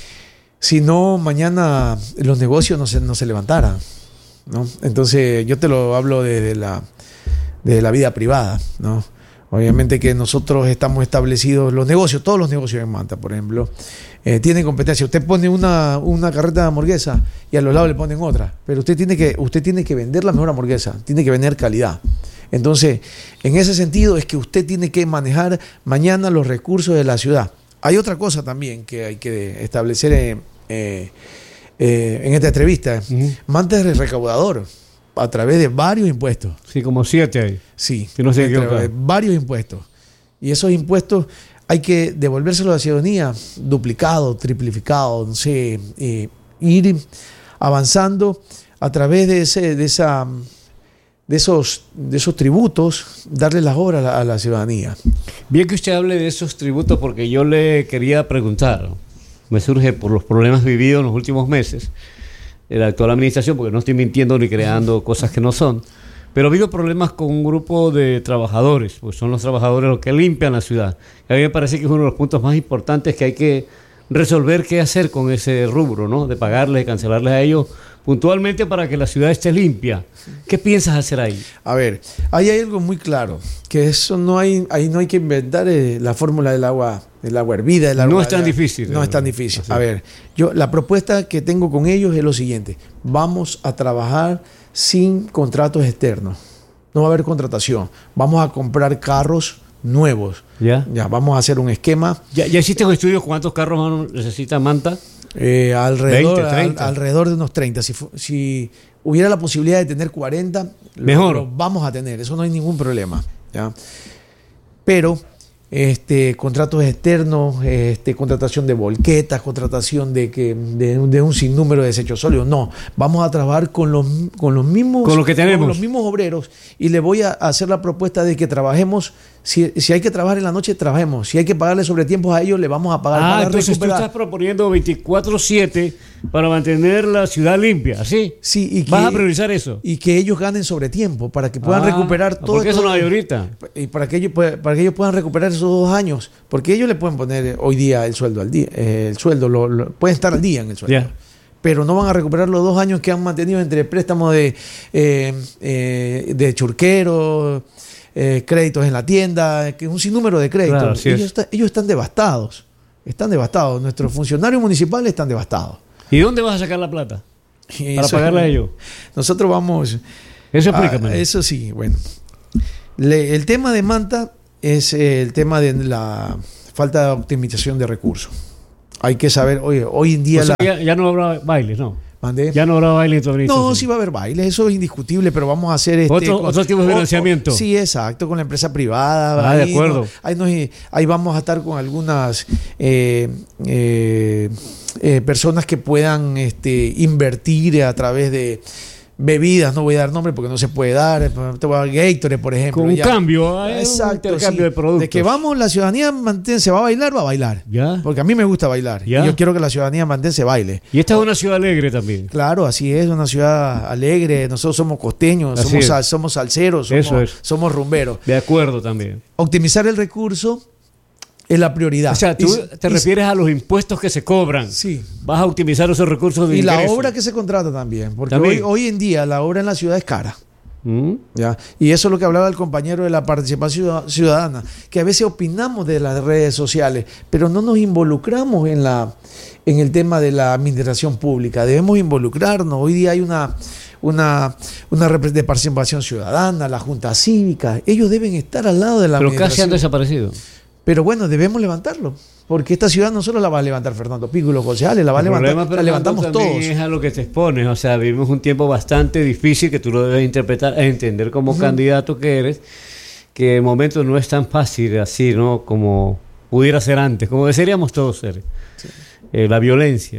Si no, mañana los negocios no se, no se levantaran, ¿no? Entonces yo te lo hablo desde la, desde la vida privada, ¿no? Obviamente que nosotros estamos establecidos, los negocios, todos los negocios en Manta, por ejemplo, eh, tienen competencia. Usted pone una, una carreta de hamburguesa y a los lados le ponen otra, pero usted tiene que, usted tiene que vender la mejor hamburguesa, tiene que vender calidad. Entonces, en ese sentido es que usted tiene que manejar mañana los recursos de la ciudad. Hay otra cosa también que hay que establecer en, eh, eh, en esta entrevista. Uh-huh. Manta es recaudador a través de varios impuestos. Sí, como siete hay. Sí, si no se equivoca. Varios impuestos. Y esos impuestos hay que devolvérselos a la ciudadanía duplicado, triplificado, no sé, eh, ir avanzando a través de ese, de esa... De esos, de esos tributos, darle las obras a la, a la ciudadanía. Bien que usted hable de esos tributos, porque yo le quería preguntar, me surge por los problemas vividos en los últimos meses de la actual administración, porque no estoy mintiendo ni creando cosas que no son, pero ha habido problemas con un grupo de trabajadores, pues son los trabajadores los que limpian la ciudad. A mí me parece que es uno de los puntos más importantes que hay que resolver qué hacer con ese rubro, ¿no? De pagarles, de cancelarles a ellos puntualmente para que la ciudad esté limpia. ¿Qué piensas hacer ahí? A ver, ahí hay algo muy claro, que eso no hay, ahí no hay que inventar eh, la fórmula del agua, del agua hervida, del agua. No es tan la, difícil. No es tan difícil. Así. A ver, yo la propuesta que tengo con ellos es lo siguiente: vamos a trabajar sin contratos externos. No va a haber contratación. Vamos a comprar carros nuevos. Ya. Ya, vamos a hacer un esquema. ¿Ya, ya hiciste un estudio cuántos carros necesita Manta? Eh, alrededor, veinte, treinta. Al, alrededor de unos treinta. Si, si hubiera la posibilidad de tener cuarenta, mejor. Lo, lo vamos a tener. Eso no hay ningún problema, ¿ya? Pero este, contratos externos, este, contratación de volquetas, contratación de, que, de, de un sinnúmero de desechos sólidos. No, vamos a trabajar con los, con los mismos con lo que tenemos. Con los mismos obreros, y le voy a hacer la propuesta de que trabajemos. Si, si hay que trabajar en la noche, trabajemos. Si hay que pagarle sobretiempos a ellos, le vamos a pagar. Ah, para entonces recuperar. tú estás proponiendo veinticuatro siete para mantener la ciudad limpia, ¿sí? Sí, y que, ¿vas a priorizar eso? Y que ellos ganen sobre tiempo para que puedan ah, recuperar todo. Porque eso todo, no hay ahorita. Y para que ellos para que ellos puedan recuperar esos dos años, porque ellos le pueden poner hoy día el sueldo al día, eh, el sueldo lo, lo, pueden estar al día en el sueldo. Yeah. Pero no van a recuperar los dos años que han mantenido entre préstamos de eh, eh, de churqueros, eh, créditos en la tienda, que es un sinnúmero de créditos. Claro, ellos, está, ellos están devastados, están devastados. Nuestros funcionarios municipales están devastados. ¿Y dónde vas a sacar la plata? Para pagarle a ellos. Nosotros vamos... Eso explícame. A, eso sí, bueno. Le, el tema de Manta es eh, el tema de la falta de optimización de recursos. Hay que saber, oye, hoy en día... O sea, la, ya, ya no habrá bailes, ¿no? ¿Mandé? Ya no habrá baile en tu organización. No, sí va a haber bailes, eso es indiscutible, pero vamos a hacer este otro, con, otro tipo de financiamiento. O, o, sí, exacto, con la empresa privada. Ah, ahí, de acuerdo. No, ahí, nos, ahí vamos a estar con algunas eh, eh, eh, personas que puedan este, invertir a través de bebidas, no voy a dar nombre porque no se puede dar, te voy a dar Gatorade, por ejemplo. Con un ya. cambio, hay exacto, un intercambio sí. de productos. De que vamos, la ciudadanía mantén, se va a bailar, va a bailar. ¿Ya? Porque a mí me gusta bailar. ¿Ya? Y yo quiero que la ciudadanía mantén se baile. Y esta es una ciudad alegre también. Claro, así es, una ciudad alegre. Nosotros somos costeños, Así somos, es. sal, somos salseros, somos, Eso es. somos rumberos. De acuerdo también. Optimizar el recurso es la prioridad. O sea, tú y, te y, refieres a los impuestos que se cobran. Sí. Vas a optimizar esos recursos de Y ingreso. la obra que se contrata también. Porque ¿También? Hoy, hoy en día la obra en la ciudad es cara. ¿Mm? ¿Ya? Y eso es lo que hablaba el compañero de la participación ciudadana, que a veces opinamos de las redes sociales, pero no nos involucramos en, la, en el tema de la administración pública. Debemos involucrarnos. Hoy día hay una, una, una de participación ciudadana, la Junta Cívica. Ellos deben estar al lado de la Pero administración. casi han desaparecido. Pero bueno, debemos levantarlo. Porque esta ciudad no solo la va a levantar Fernando Pico y los concejales, la va a El levantar, problema, la levantamos también todos. es a lo que te expones. O sea, vivimos un tiempo bastante difícil que tú lo debes interpretar e entender como uh-huh. candidato que eres, que el momento no es tan fácil así, ¿no? Como pudiera ser antes, como desearíamos todos ser. Sí. Eh, la violencia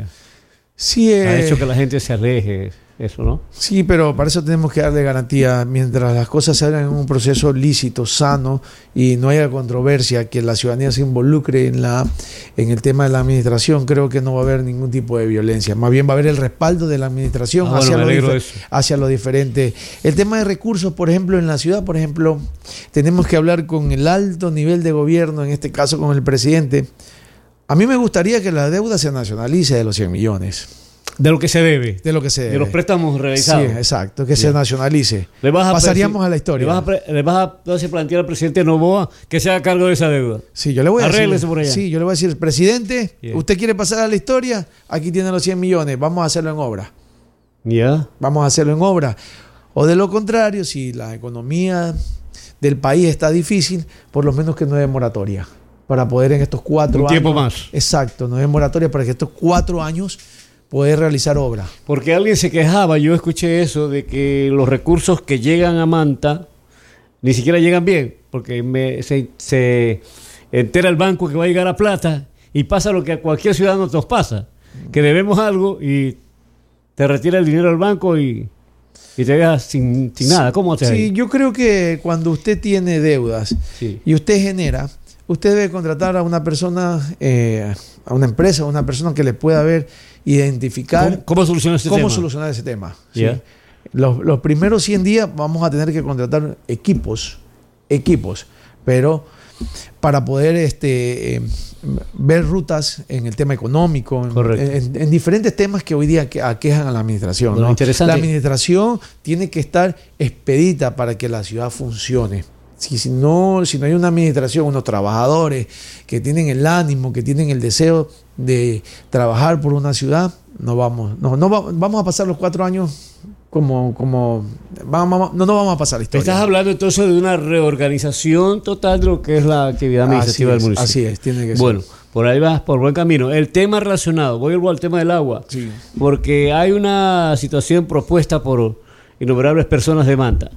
sí, eh, ha hecho que la gente se aleje. Eso, ¿no? Sí, pero para eso tenemos que darle garantía mientras las cosas se hagan en un proceso lícito, sano y no haya controversia, que la ciudadanía se involucre en la en el tema de la administración. Creo que no va a haber ningún tipo de violencia, más bien va a haber el respaldo de la administración ah, hacia, bueno, lo dif- hacia lo diferente. El tema de recursos, por ejemplo, en la ciudad, por ejemplo, tenemos que hablar con el alto nivel de gobierno, en este caso con el presidente. A mí me gustaría que la deuda se nacionalice de los cien millones. De lo que se debe. De lo que se debe. De los préstamos realizados. Sí, exacto, que Bien. se nacionalice. Le vas a Pasaríamos presi- a la historia. Le vas a, pre- le vas a entonces plantear al presidente Noboa que se haga cargo de esa deuda. Sí, yo le voy a Arréglese decir. por allá. Sí, yo le voy a decir, presidente, Bien. ¿usted quiere pasar a la historia? Aquí tiene los cien millones, vamos a hacerlo en obra. Ya. Yeah. Vamos a hacerlo en obra. O de lo contrario, si la economía del país está difícil, por lo menos que no dé moratoria. Para poder en estos cuatro Un años. tiempo más. Exacto, no dé moratoria para que estos cuatro años poder realizar obra. Porque alguien se quejaba, yo escuché eso, de que los recursos que llegan a Manta ni siquiera llegan bien, porque me, se, se entera el banco que va a llegar a plata y pasa lo que a cualquier ciudadano nos pasa, que debemos algo y te retira el dinero del banco y, y te dejas sin, sin nada. ¿Cómo te Sí, ahí? yo creo que cuando usted tiene deudas sí. y usted genera, usted debe contratar a una persona, eh, a una empresa, a una persona que le pueda ver, identificar ¿Cómo, cómo solucionar ese cómo tema? solucionar ese tema. Yeah. ¿sí? Los, los primeros cien días vamos a tener que contratar equipos, equipos, pero para poder este, eh, ver rutas en el tema económico, en, en, en diferentes temas que hoy día aquejan a la administración. Bueno, ¿no? interesante. La administración tiene que estar expedita para que la ciudad funcione. Si, si, no, si no hay una administración, unos trabajadores que tienen el ánimo, que tienen el deseo de trabajar por una ciudad, no vamos, no, no va, vamos a pasar los cuatro años como, como vamos, no, no vamos a pasar la historia. Estás hablando entonces de una reorganización total de lo que es la actividad administrativa así es, del municipio. Así es, tiene que ser. Bueno, por ahí vas por buen camino. El tema relacionado, voy al tema del agua, sí. porque hay una situación propuesta por innumerables personas de Manta.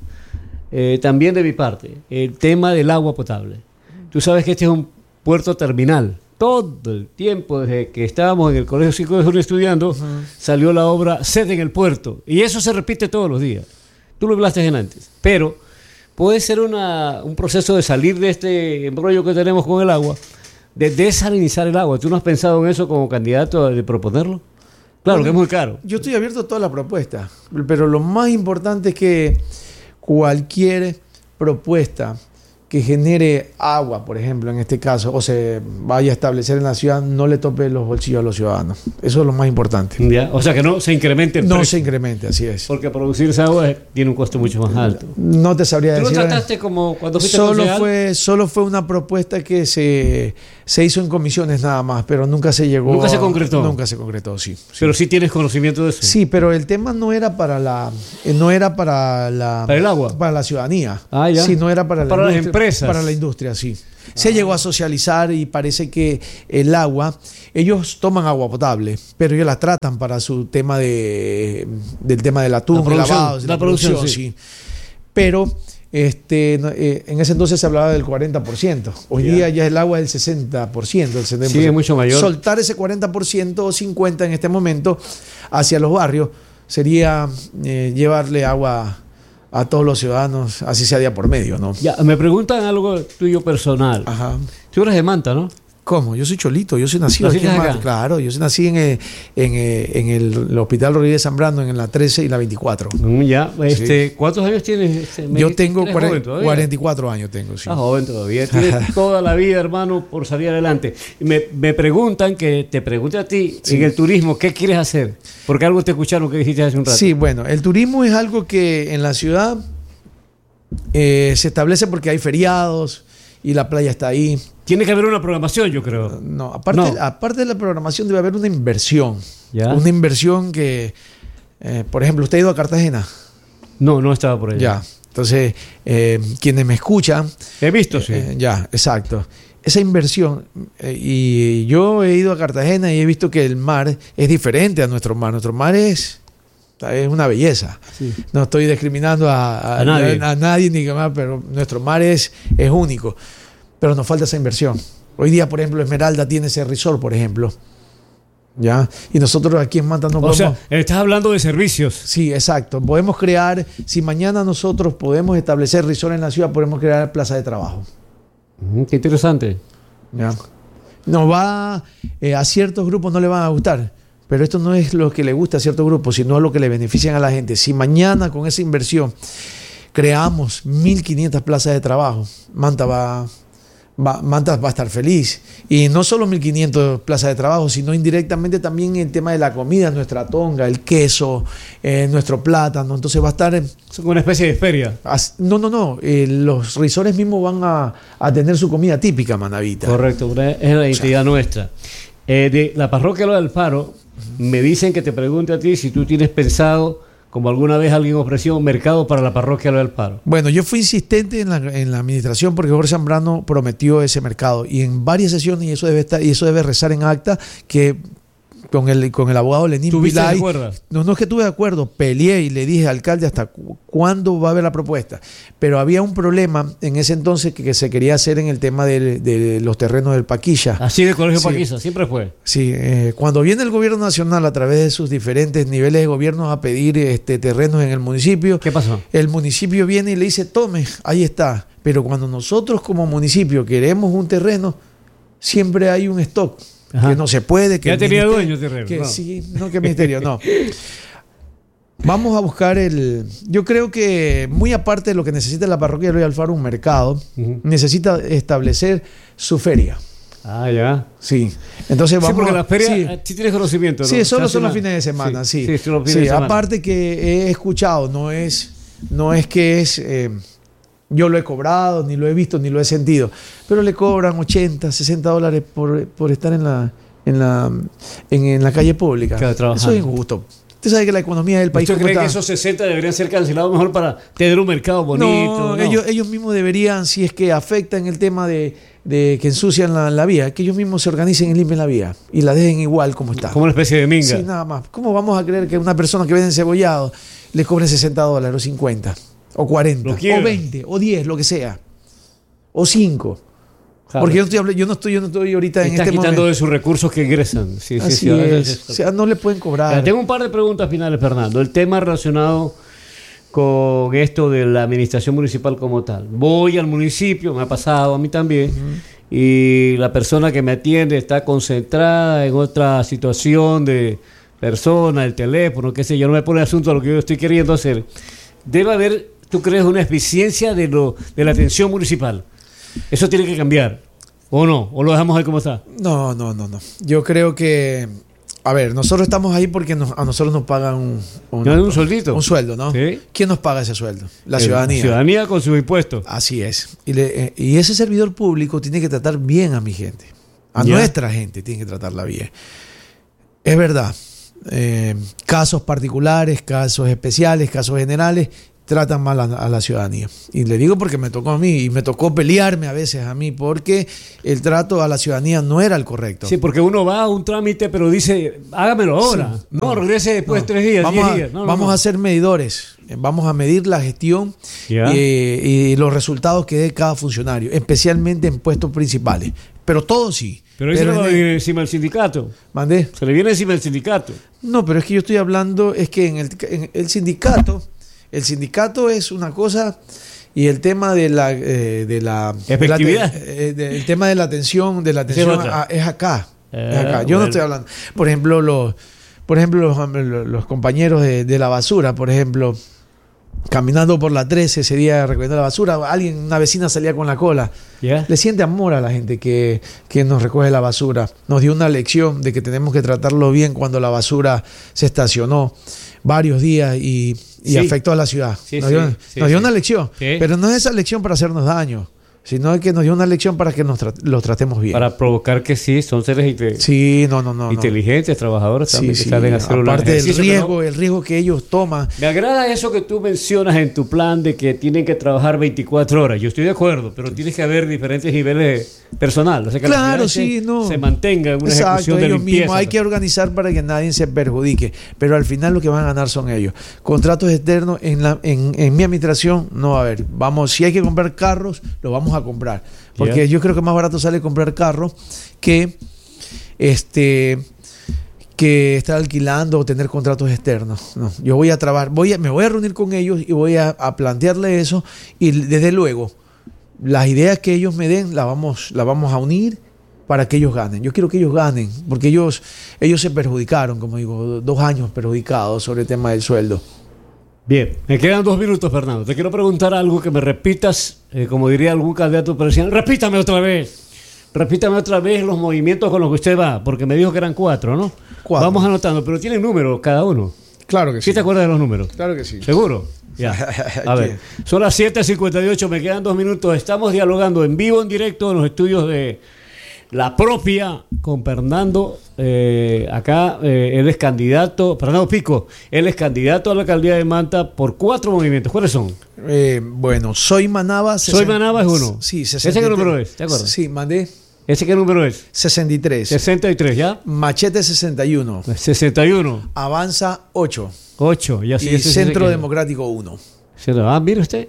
Eh, también de mi parte, el tema del agua potable. Tú sabes que este es un puerto terminal. Todo el tiempo, desde que estábamos en el Colegio cinco de Julio estudiando, uh-huh. salió la obra Sede en el Puerto. Y eso se repite todos los días. Tú lo hablaste en antes. Pero puede ser una, un proceso de salir de este embrollo que tenemos con el agua, de desalinizar el agua. ¿Tú no has pensado en eso como candidato de proponerlo? Claro, bueno, que es muy caro. Yo estoy abierto a toda la propuesta. Pero lo más importante es que cualquier propuesta que genere agua, por ejemplo, en este caso, o se vaya a establecer en la ciudad, no le tope los bolsillos a los ciudadanos. Eso es lo más importante. ¿Ya? O sea, que no se incremente el No precio. se incremente, así es. Porque producir esa agua tiene un costo mucho más alto. No te sabría ¿Tú decir. ¿Tú lo trataste como cuando fuiste solo concejal? fue Solo fue una propuesta que se, Se hizo en comisiones nada más, pero nunca se llegó. Nunca se a- concretó. Nunca se concretó, sí. sí. Pero sí tienes conocimiento de eso. Sí, pero el tema no era para la, eh, no era para la, ¿Para el agua? para la ciudadanía. Ah, ya. Sí, no era para, la Para las industria, empresas. Para la industria, sí. Se llegó a socializar y parece que el agua, ellos toman agua potable, pero ellos la tratan para su tema de, del tema del atún, La producción, el lavado, la producción, sí. sí. Pero este, no, eh, en ese entonces se hablaba del cuarenta por ciento. Hoy Ya. día ya el agua es del sesenta por ciento. El setenta por ciento. Sí, es mucho mayor. Soltar ese cuarenta por ciento o cincuenta por ciento en este momento hacia los barrios sería eh, llevarle agua a todos los ciudadanos, así sea día por medio, ¿no? Ya, me preguntan algo tuyo personal. Ajá. Tú eres de Manta, ¿no? ¿Cómo? Yo soy cholito, yo soy nacido aquí ¿Naciste en Manta. acá? Claro, yo nací en, eh, en, eh, en el, el Hospital Rodríguez Zambrano, en la trece y la veinticuatro. Mm, ya, este, ¿cuántos años tienes? Este, me Yo dijiste tengo que eres cuaren- joven todavía. cuarenta y cuatro años tengo, sí. Ah, joven todavía. Tienes toda la vida, hermano, por salir adelante. Y Me, me preguntan, que te pregunte a ti, Sí. en el turismo, ¿qué quieres hacer? Porque algo te escucharon que dijiste hace un rato. Sí, bueno, el turismo es algo que en la ciudad eh, se establece porque hay feriados y la playa está ahí. Tiene que haber una programación, yo creo. No, aparte, No. aparte de la programación debe haber una inversión. Ya. Una inversión que, eh, por ejemplo, usted ha ido a Cartagena. No, no estaba por allá. Ya. Entonces, eh, quienes me escuchan, He visto, sí. eh, ya, exacto. Esa inversión, eh, y yo he ido a Cartagena y he visto que el mar es diferente a nuestro mar. Nuestro mar es, es una belleza. Sí. No estoy discriminando a, a- A nadie. a- a nadie ni que más, pero nuestro mar es, es único. Pero nos falta esa inversión. Hoy día, por ejemplo, Esmeralda tiene ese resort, por ejemplo. ¿Ya? Y nosotros aquí en Manta no O podemos... sea, estás hablando de servicios. Sí, exacto. Podemos crear, si mañana nosotros podemos establecer resort en la ciudad, podemos crear plaza de trabajo. Mm, qué interesante. ¿Ya? Nos va, eh, a ciertos grupos no le van a gustar, pero esto no es lo que le gusta a ciertos grupos, sino lo que le benefician a la gente. Si mañana con esa inversión creamos mil quinientas plazas de trabajo, Manta va, va, Manta va a estar feliz. Y no solo mil quinientas plazas de trabajo, sino indirectamente también el tema de la comida, nuestra tonga, el queso, eh, nuestro plátano. Entonces va a estar... Es como una especie de feria. as- No, no, no. eh, los resorts mismos van a, a tener su comida típica, Manavita. Correcto, una- es la identidad nuestra. Eh, de la parroquia Lo del Faro, me dicen que te pregunte a ti si tú tienes pensado, como alguna vez alguien ofreció, un mercado para la parroquia Lo del Faro. Bueno, yo fui insistente en la, en la administración porque Jorge Zambrano prometió ese mercado y en varias sesiones, y eso debe estar, y eso debe rezar en acta, que con el, con el abogado Lenín ¿Tuviste de Pilay, acuerdo? no, no es que estuve de acuerdo, peleé y le dije, alcalde, ¿hasta cu- cuándo va a haber la propuesta? Pero había un problema en ese entonces que, que se quería hacer en el tema de, de los terrenos del Paquilla. Así de Colegio Sí. Paquiza, siempre fue. Sí, eh, cuando viene el gobierno nacional a través de sus diferentes niveles de gobierno a pedir este, terrenos en el municipio, ¿Qué pasó? el municipio viene y le dice, tome, ahí está. Pero cuando nosotros como municipio queremos un terreno, siempre hay un stock. Ajá. Que no se puede. Que Ya el tenía ministerio- dueño el terreno, Que no. sí, no que el ministerio, no. Vamos a buscar el... Yo creo que muy aparte de lo que necesita la parroquia de Eloy Alfaro, un mercado, Ujú. necesita establecer su feria. Ah, ya. Sí. Entonces vamos Sí, porque a- la feria, sí. eh, sí tienes conocimiento, ¿no? Sí, Se solo hace son los una- fines de semana, sí. Sí, son los fines Sí, de semana. aparte que he escuchado, no es, no es que es, eh, yo lo he cobrado, ni lo he visto, ni lo he sentido, pero le cobran ochenta, sesenta dólares por, por estar en la, en la, en, en la calle pública. Claro, trabajando. Eso es injusto. Usted sabe que la economía del país... ¿Usted ¿cómo cree que está? esos sesenta deberían ser cancelados mejor para tener un mercado bonito? No, No, Ellos, ellos mismos deberían, si es que afectan el tema de, de que ensucian la, la vía, que ellos mismos se organicen y limpien la vía y la dejen igual como está. como una especie de minga. Sí, nada más. ¿Cómo vamos a creer que una persona que vende encebollado le cobre sesenta dólares o cincuenta o cuarenta Lo o quiebra. veinte o diez, lo que sea? O cinco. Claro. Porque yo no, estoy, habl- yo no estoy yo no estoy ahorita en Está este quitando momento. de sus recursos que ingresan. Sí, sí, Así sí, a veces es. O sea, no le pueden cobrar. Ya, tengo un par de preguntas finales, Fernando. El tema relacionado con esto de la administración municipal como tal. Voy al municipio, me ha pasado a mí también, y la persona que me atiende está concentrada en otra situación de persona, el teléfono, qué sé yo, no me pone asunto a lo que yo estoy queriendo hacer. Debe haber, ¿tú crees, una eficiencia de, lo, de la atención municipal? Eso tiene que cambiar, ¿o no? ¿O lo dejamos ahí como está? No, no, no, no. Yo creo que, a ver, nosotros estamos ahí porque nos- a nosotros nos pagan un, un, ¿No hay un sueldito? un sueldo, ¿no? Sí. ¿Quién nos paga ese sueldo? La Eh, ciudadanía. Ciudadanía con sus impuestos. Así es. Y, le- eh, y ese servidor público tiene que tratar bien a mi gente. A Ya. nuestra gente tienen que tratarla bien. Es verdad. Eh, casos particulares, casos especiales, casos generales, tratan mal a, a la ciudadanía. Y le digo porque me tocó a mí, y me tocó pelearme a veces a mí, porque el trato a la ciudadanía no era el correcto. Sí, porque uno va a un trámite, pero dice, hágamelo ahora. Sí. No, No, regrese después no. de tres días, Vamos, diez a, días. No, no, vamos no. a ser medidores. Eh, Vamos a medir la gestión Ya. y, y los resultados que dé cada funcionario, especialmente en puestos principales. Pero todo sí. Pero eso Pero no en va a el- venir encima del sindicato. ¿Mandé? Se le viene encima el sindicato. No, pero es que yo estoy hablando, es que en el, en el sindicato, el sindicato es una cosa y el tema de la, eh, de la Efectividad. de la- eh, de- el tema de la atención, de la Esa es atención otra. a- es acá, es Ah, acá. Yo bueno. no estoy hablando, por ejemplo, los, por ejemplo los, los compañeros de, de la basura, por ejemplo, caminando por la trece ese día recogiendo la basura, alguien, una vecina salía con la cola. ¿Ya? Le siente amor a la gente que, que nos recoge la basura. Nos dio una lección de que tenemos que tratarlo bien cuando la basura se estacionó varios días y, y Sí. afectó a la ciudad. Sí, nos sí, dio, sí, nos dio sí. una lección, Sí. pero no es esa lección para hacernos daño, sino que nos dio una lección para que nos tra- los tratemos bien. Para provocar que sí, son seres inte- Sí, no, no, no. no. inteligentes, trabajadores Sí, también que sí. salen a hacer un Aparte del ejercicio, riesgo, pero el riesgo que ellos toman. me agrada eso que tú mencionas en tu plan de que tienen que trabajar veinticuatro horas. Yo estoy de acuerdo, pero tiene que haber diferentes niveles personal. O sea, que la Claro, ciudad sí, se, no. se mantenga en una Exacto, ejecución de ellos limpieza. mismos. Hay que organizar para que nadie se perjudique. Pero al final lo que van a ganar son ellos. Contratos externos en, la, en, en mi administración no va a haber. Vamos, si hay que comprar carros, lo vamos a comprar. Porque Ya. yo creo que más barato sale comprar carros que este que estar alquilando o tener contratos externos. No, yo voy a trabajar, voy a, me voy a reunir con ellos y voy a, a plantearle eso. Y desde luego, las ideas que ellos me den las vamos, las vamos a unir para que ellos ganen. Yo quiero que ellos ganen, porque ellos, ellos se perjudicaron, como digo, dos años perjudicados sobre el tema del sueldo. Bien, me quedan dos minutos, Fernando. Te quiero preguntar algo que me repitas, eh, como diría algún candidato presidencial. Repítame otra vez. Repítame otra vez los movimientos con los que usted va, porque me dijo que eran cuatro, ¿no? Cuatro. Vamos anotando, pero tienen números cada uno. Claro que ¿Sí te acuerdas de los números? Claro que sí. ¿Seguro? Ya. A ver, son las siete cincuenta y ocho, me quedan dos minutos. Estamos dialogando en vivo, en directo, en los estudios de La Propia con Fernando. Eh, acá eh, él es candidato, Fernando Pico, él es candidato a la alcaldía de Manta por cuatro movimientos. ¿Cuáles son? Eh, bueno, Soy Manaba. Soy Manaba es uno. Sí, ¿Ese sesenta y tres. qué número es? ¿Te acuerdas? Sí, mandé ¿Ese qué número es? sesenta y tres. sesenta y tres, ¿ya? Machete sesenta y uno. sesenta y uno. Avanza ocho. ocho, ya sí. Y ese es Centro ese que- Democrático uno. Ah, mire usted.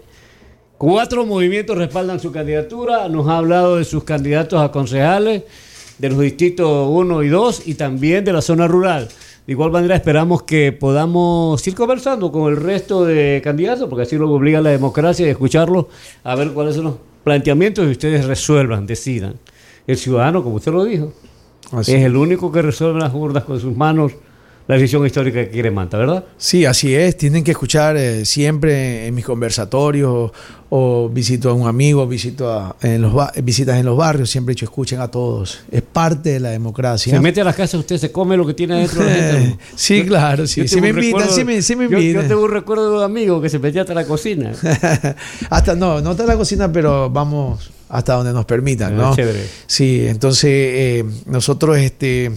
Cuatro movimientos respaldan su candidatura. Nos ha hablado de sus candidatos a concejales, de los distritos uno y dos y también de la zona rural. De igual manera esperamos que podamos ir conversando con el resto de candidatos, porque así lo obliga la democracia, y escucharlos, a ver cuáles son los planteamientos y ustedes resuelvan, decidan. El ciudadano, como usted lo dijo, Así. es el único que resuelve las urnas con sus manos la decisión histórica que quiere Manta, ¿verdad? Sí, así es. Tienen que escuchar eh, siempre en mis conversatorios o, o visito a un amigo, visito a, en los ba- visitas en los barrios. Siempre he dicho, escuchen a todos. Es parte de la democracia. Se mete a las casas, usted se come lo que tiene adentro de la gente, ¿no? Sí, claro, sí. Yo Si tengo me un invitan, recuerdo- sí me, sí me yo- invitan. Yo, tengo un recuerdo de un amigo que se metía hasta la cocina. Hasta no, no hasta la cocina, pero vamos hasta donde nos permitan, Ah, ¿no? chévere. Sí, entonces eh, nosotros, este,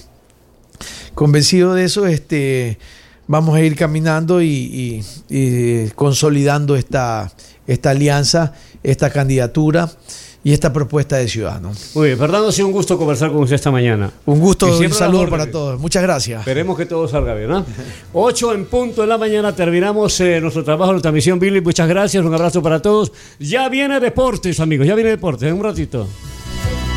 convencidos de eso, este, vamos a ir caminando y, y- y consolidando esta, esta alianza, esta candidatura y esta propuesta de ciudadano. Muy bien, Fernando, ha sido un gusto conversar con usted esta mañana. Un Y gusto y un siempre saludo las para órdenes. todos. Muchas gracias. Esperemos que todo salga bien, ¿no? ocho en punto de la mañana terminamos eh, nuestro trabajo en la transmisión, Billy. Muchas gracias, un abrazo para todos. Ya viene deportes, amigos, ya viene deportes, en un ratito.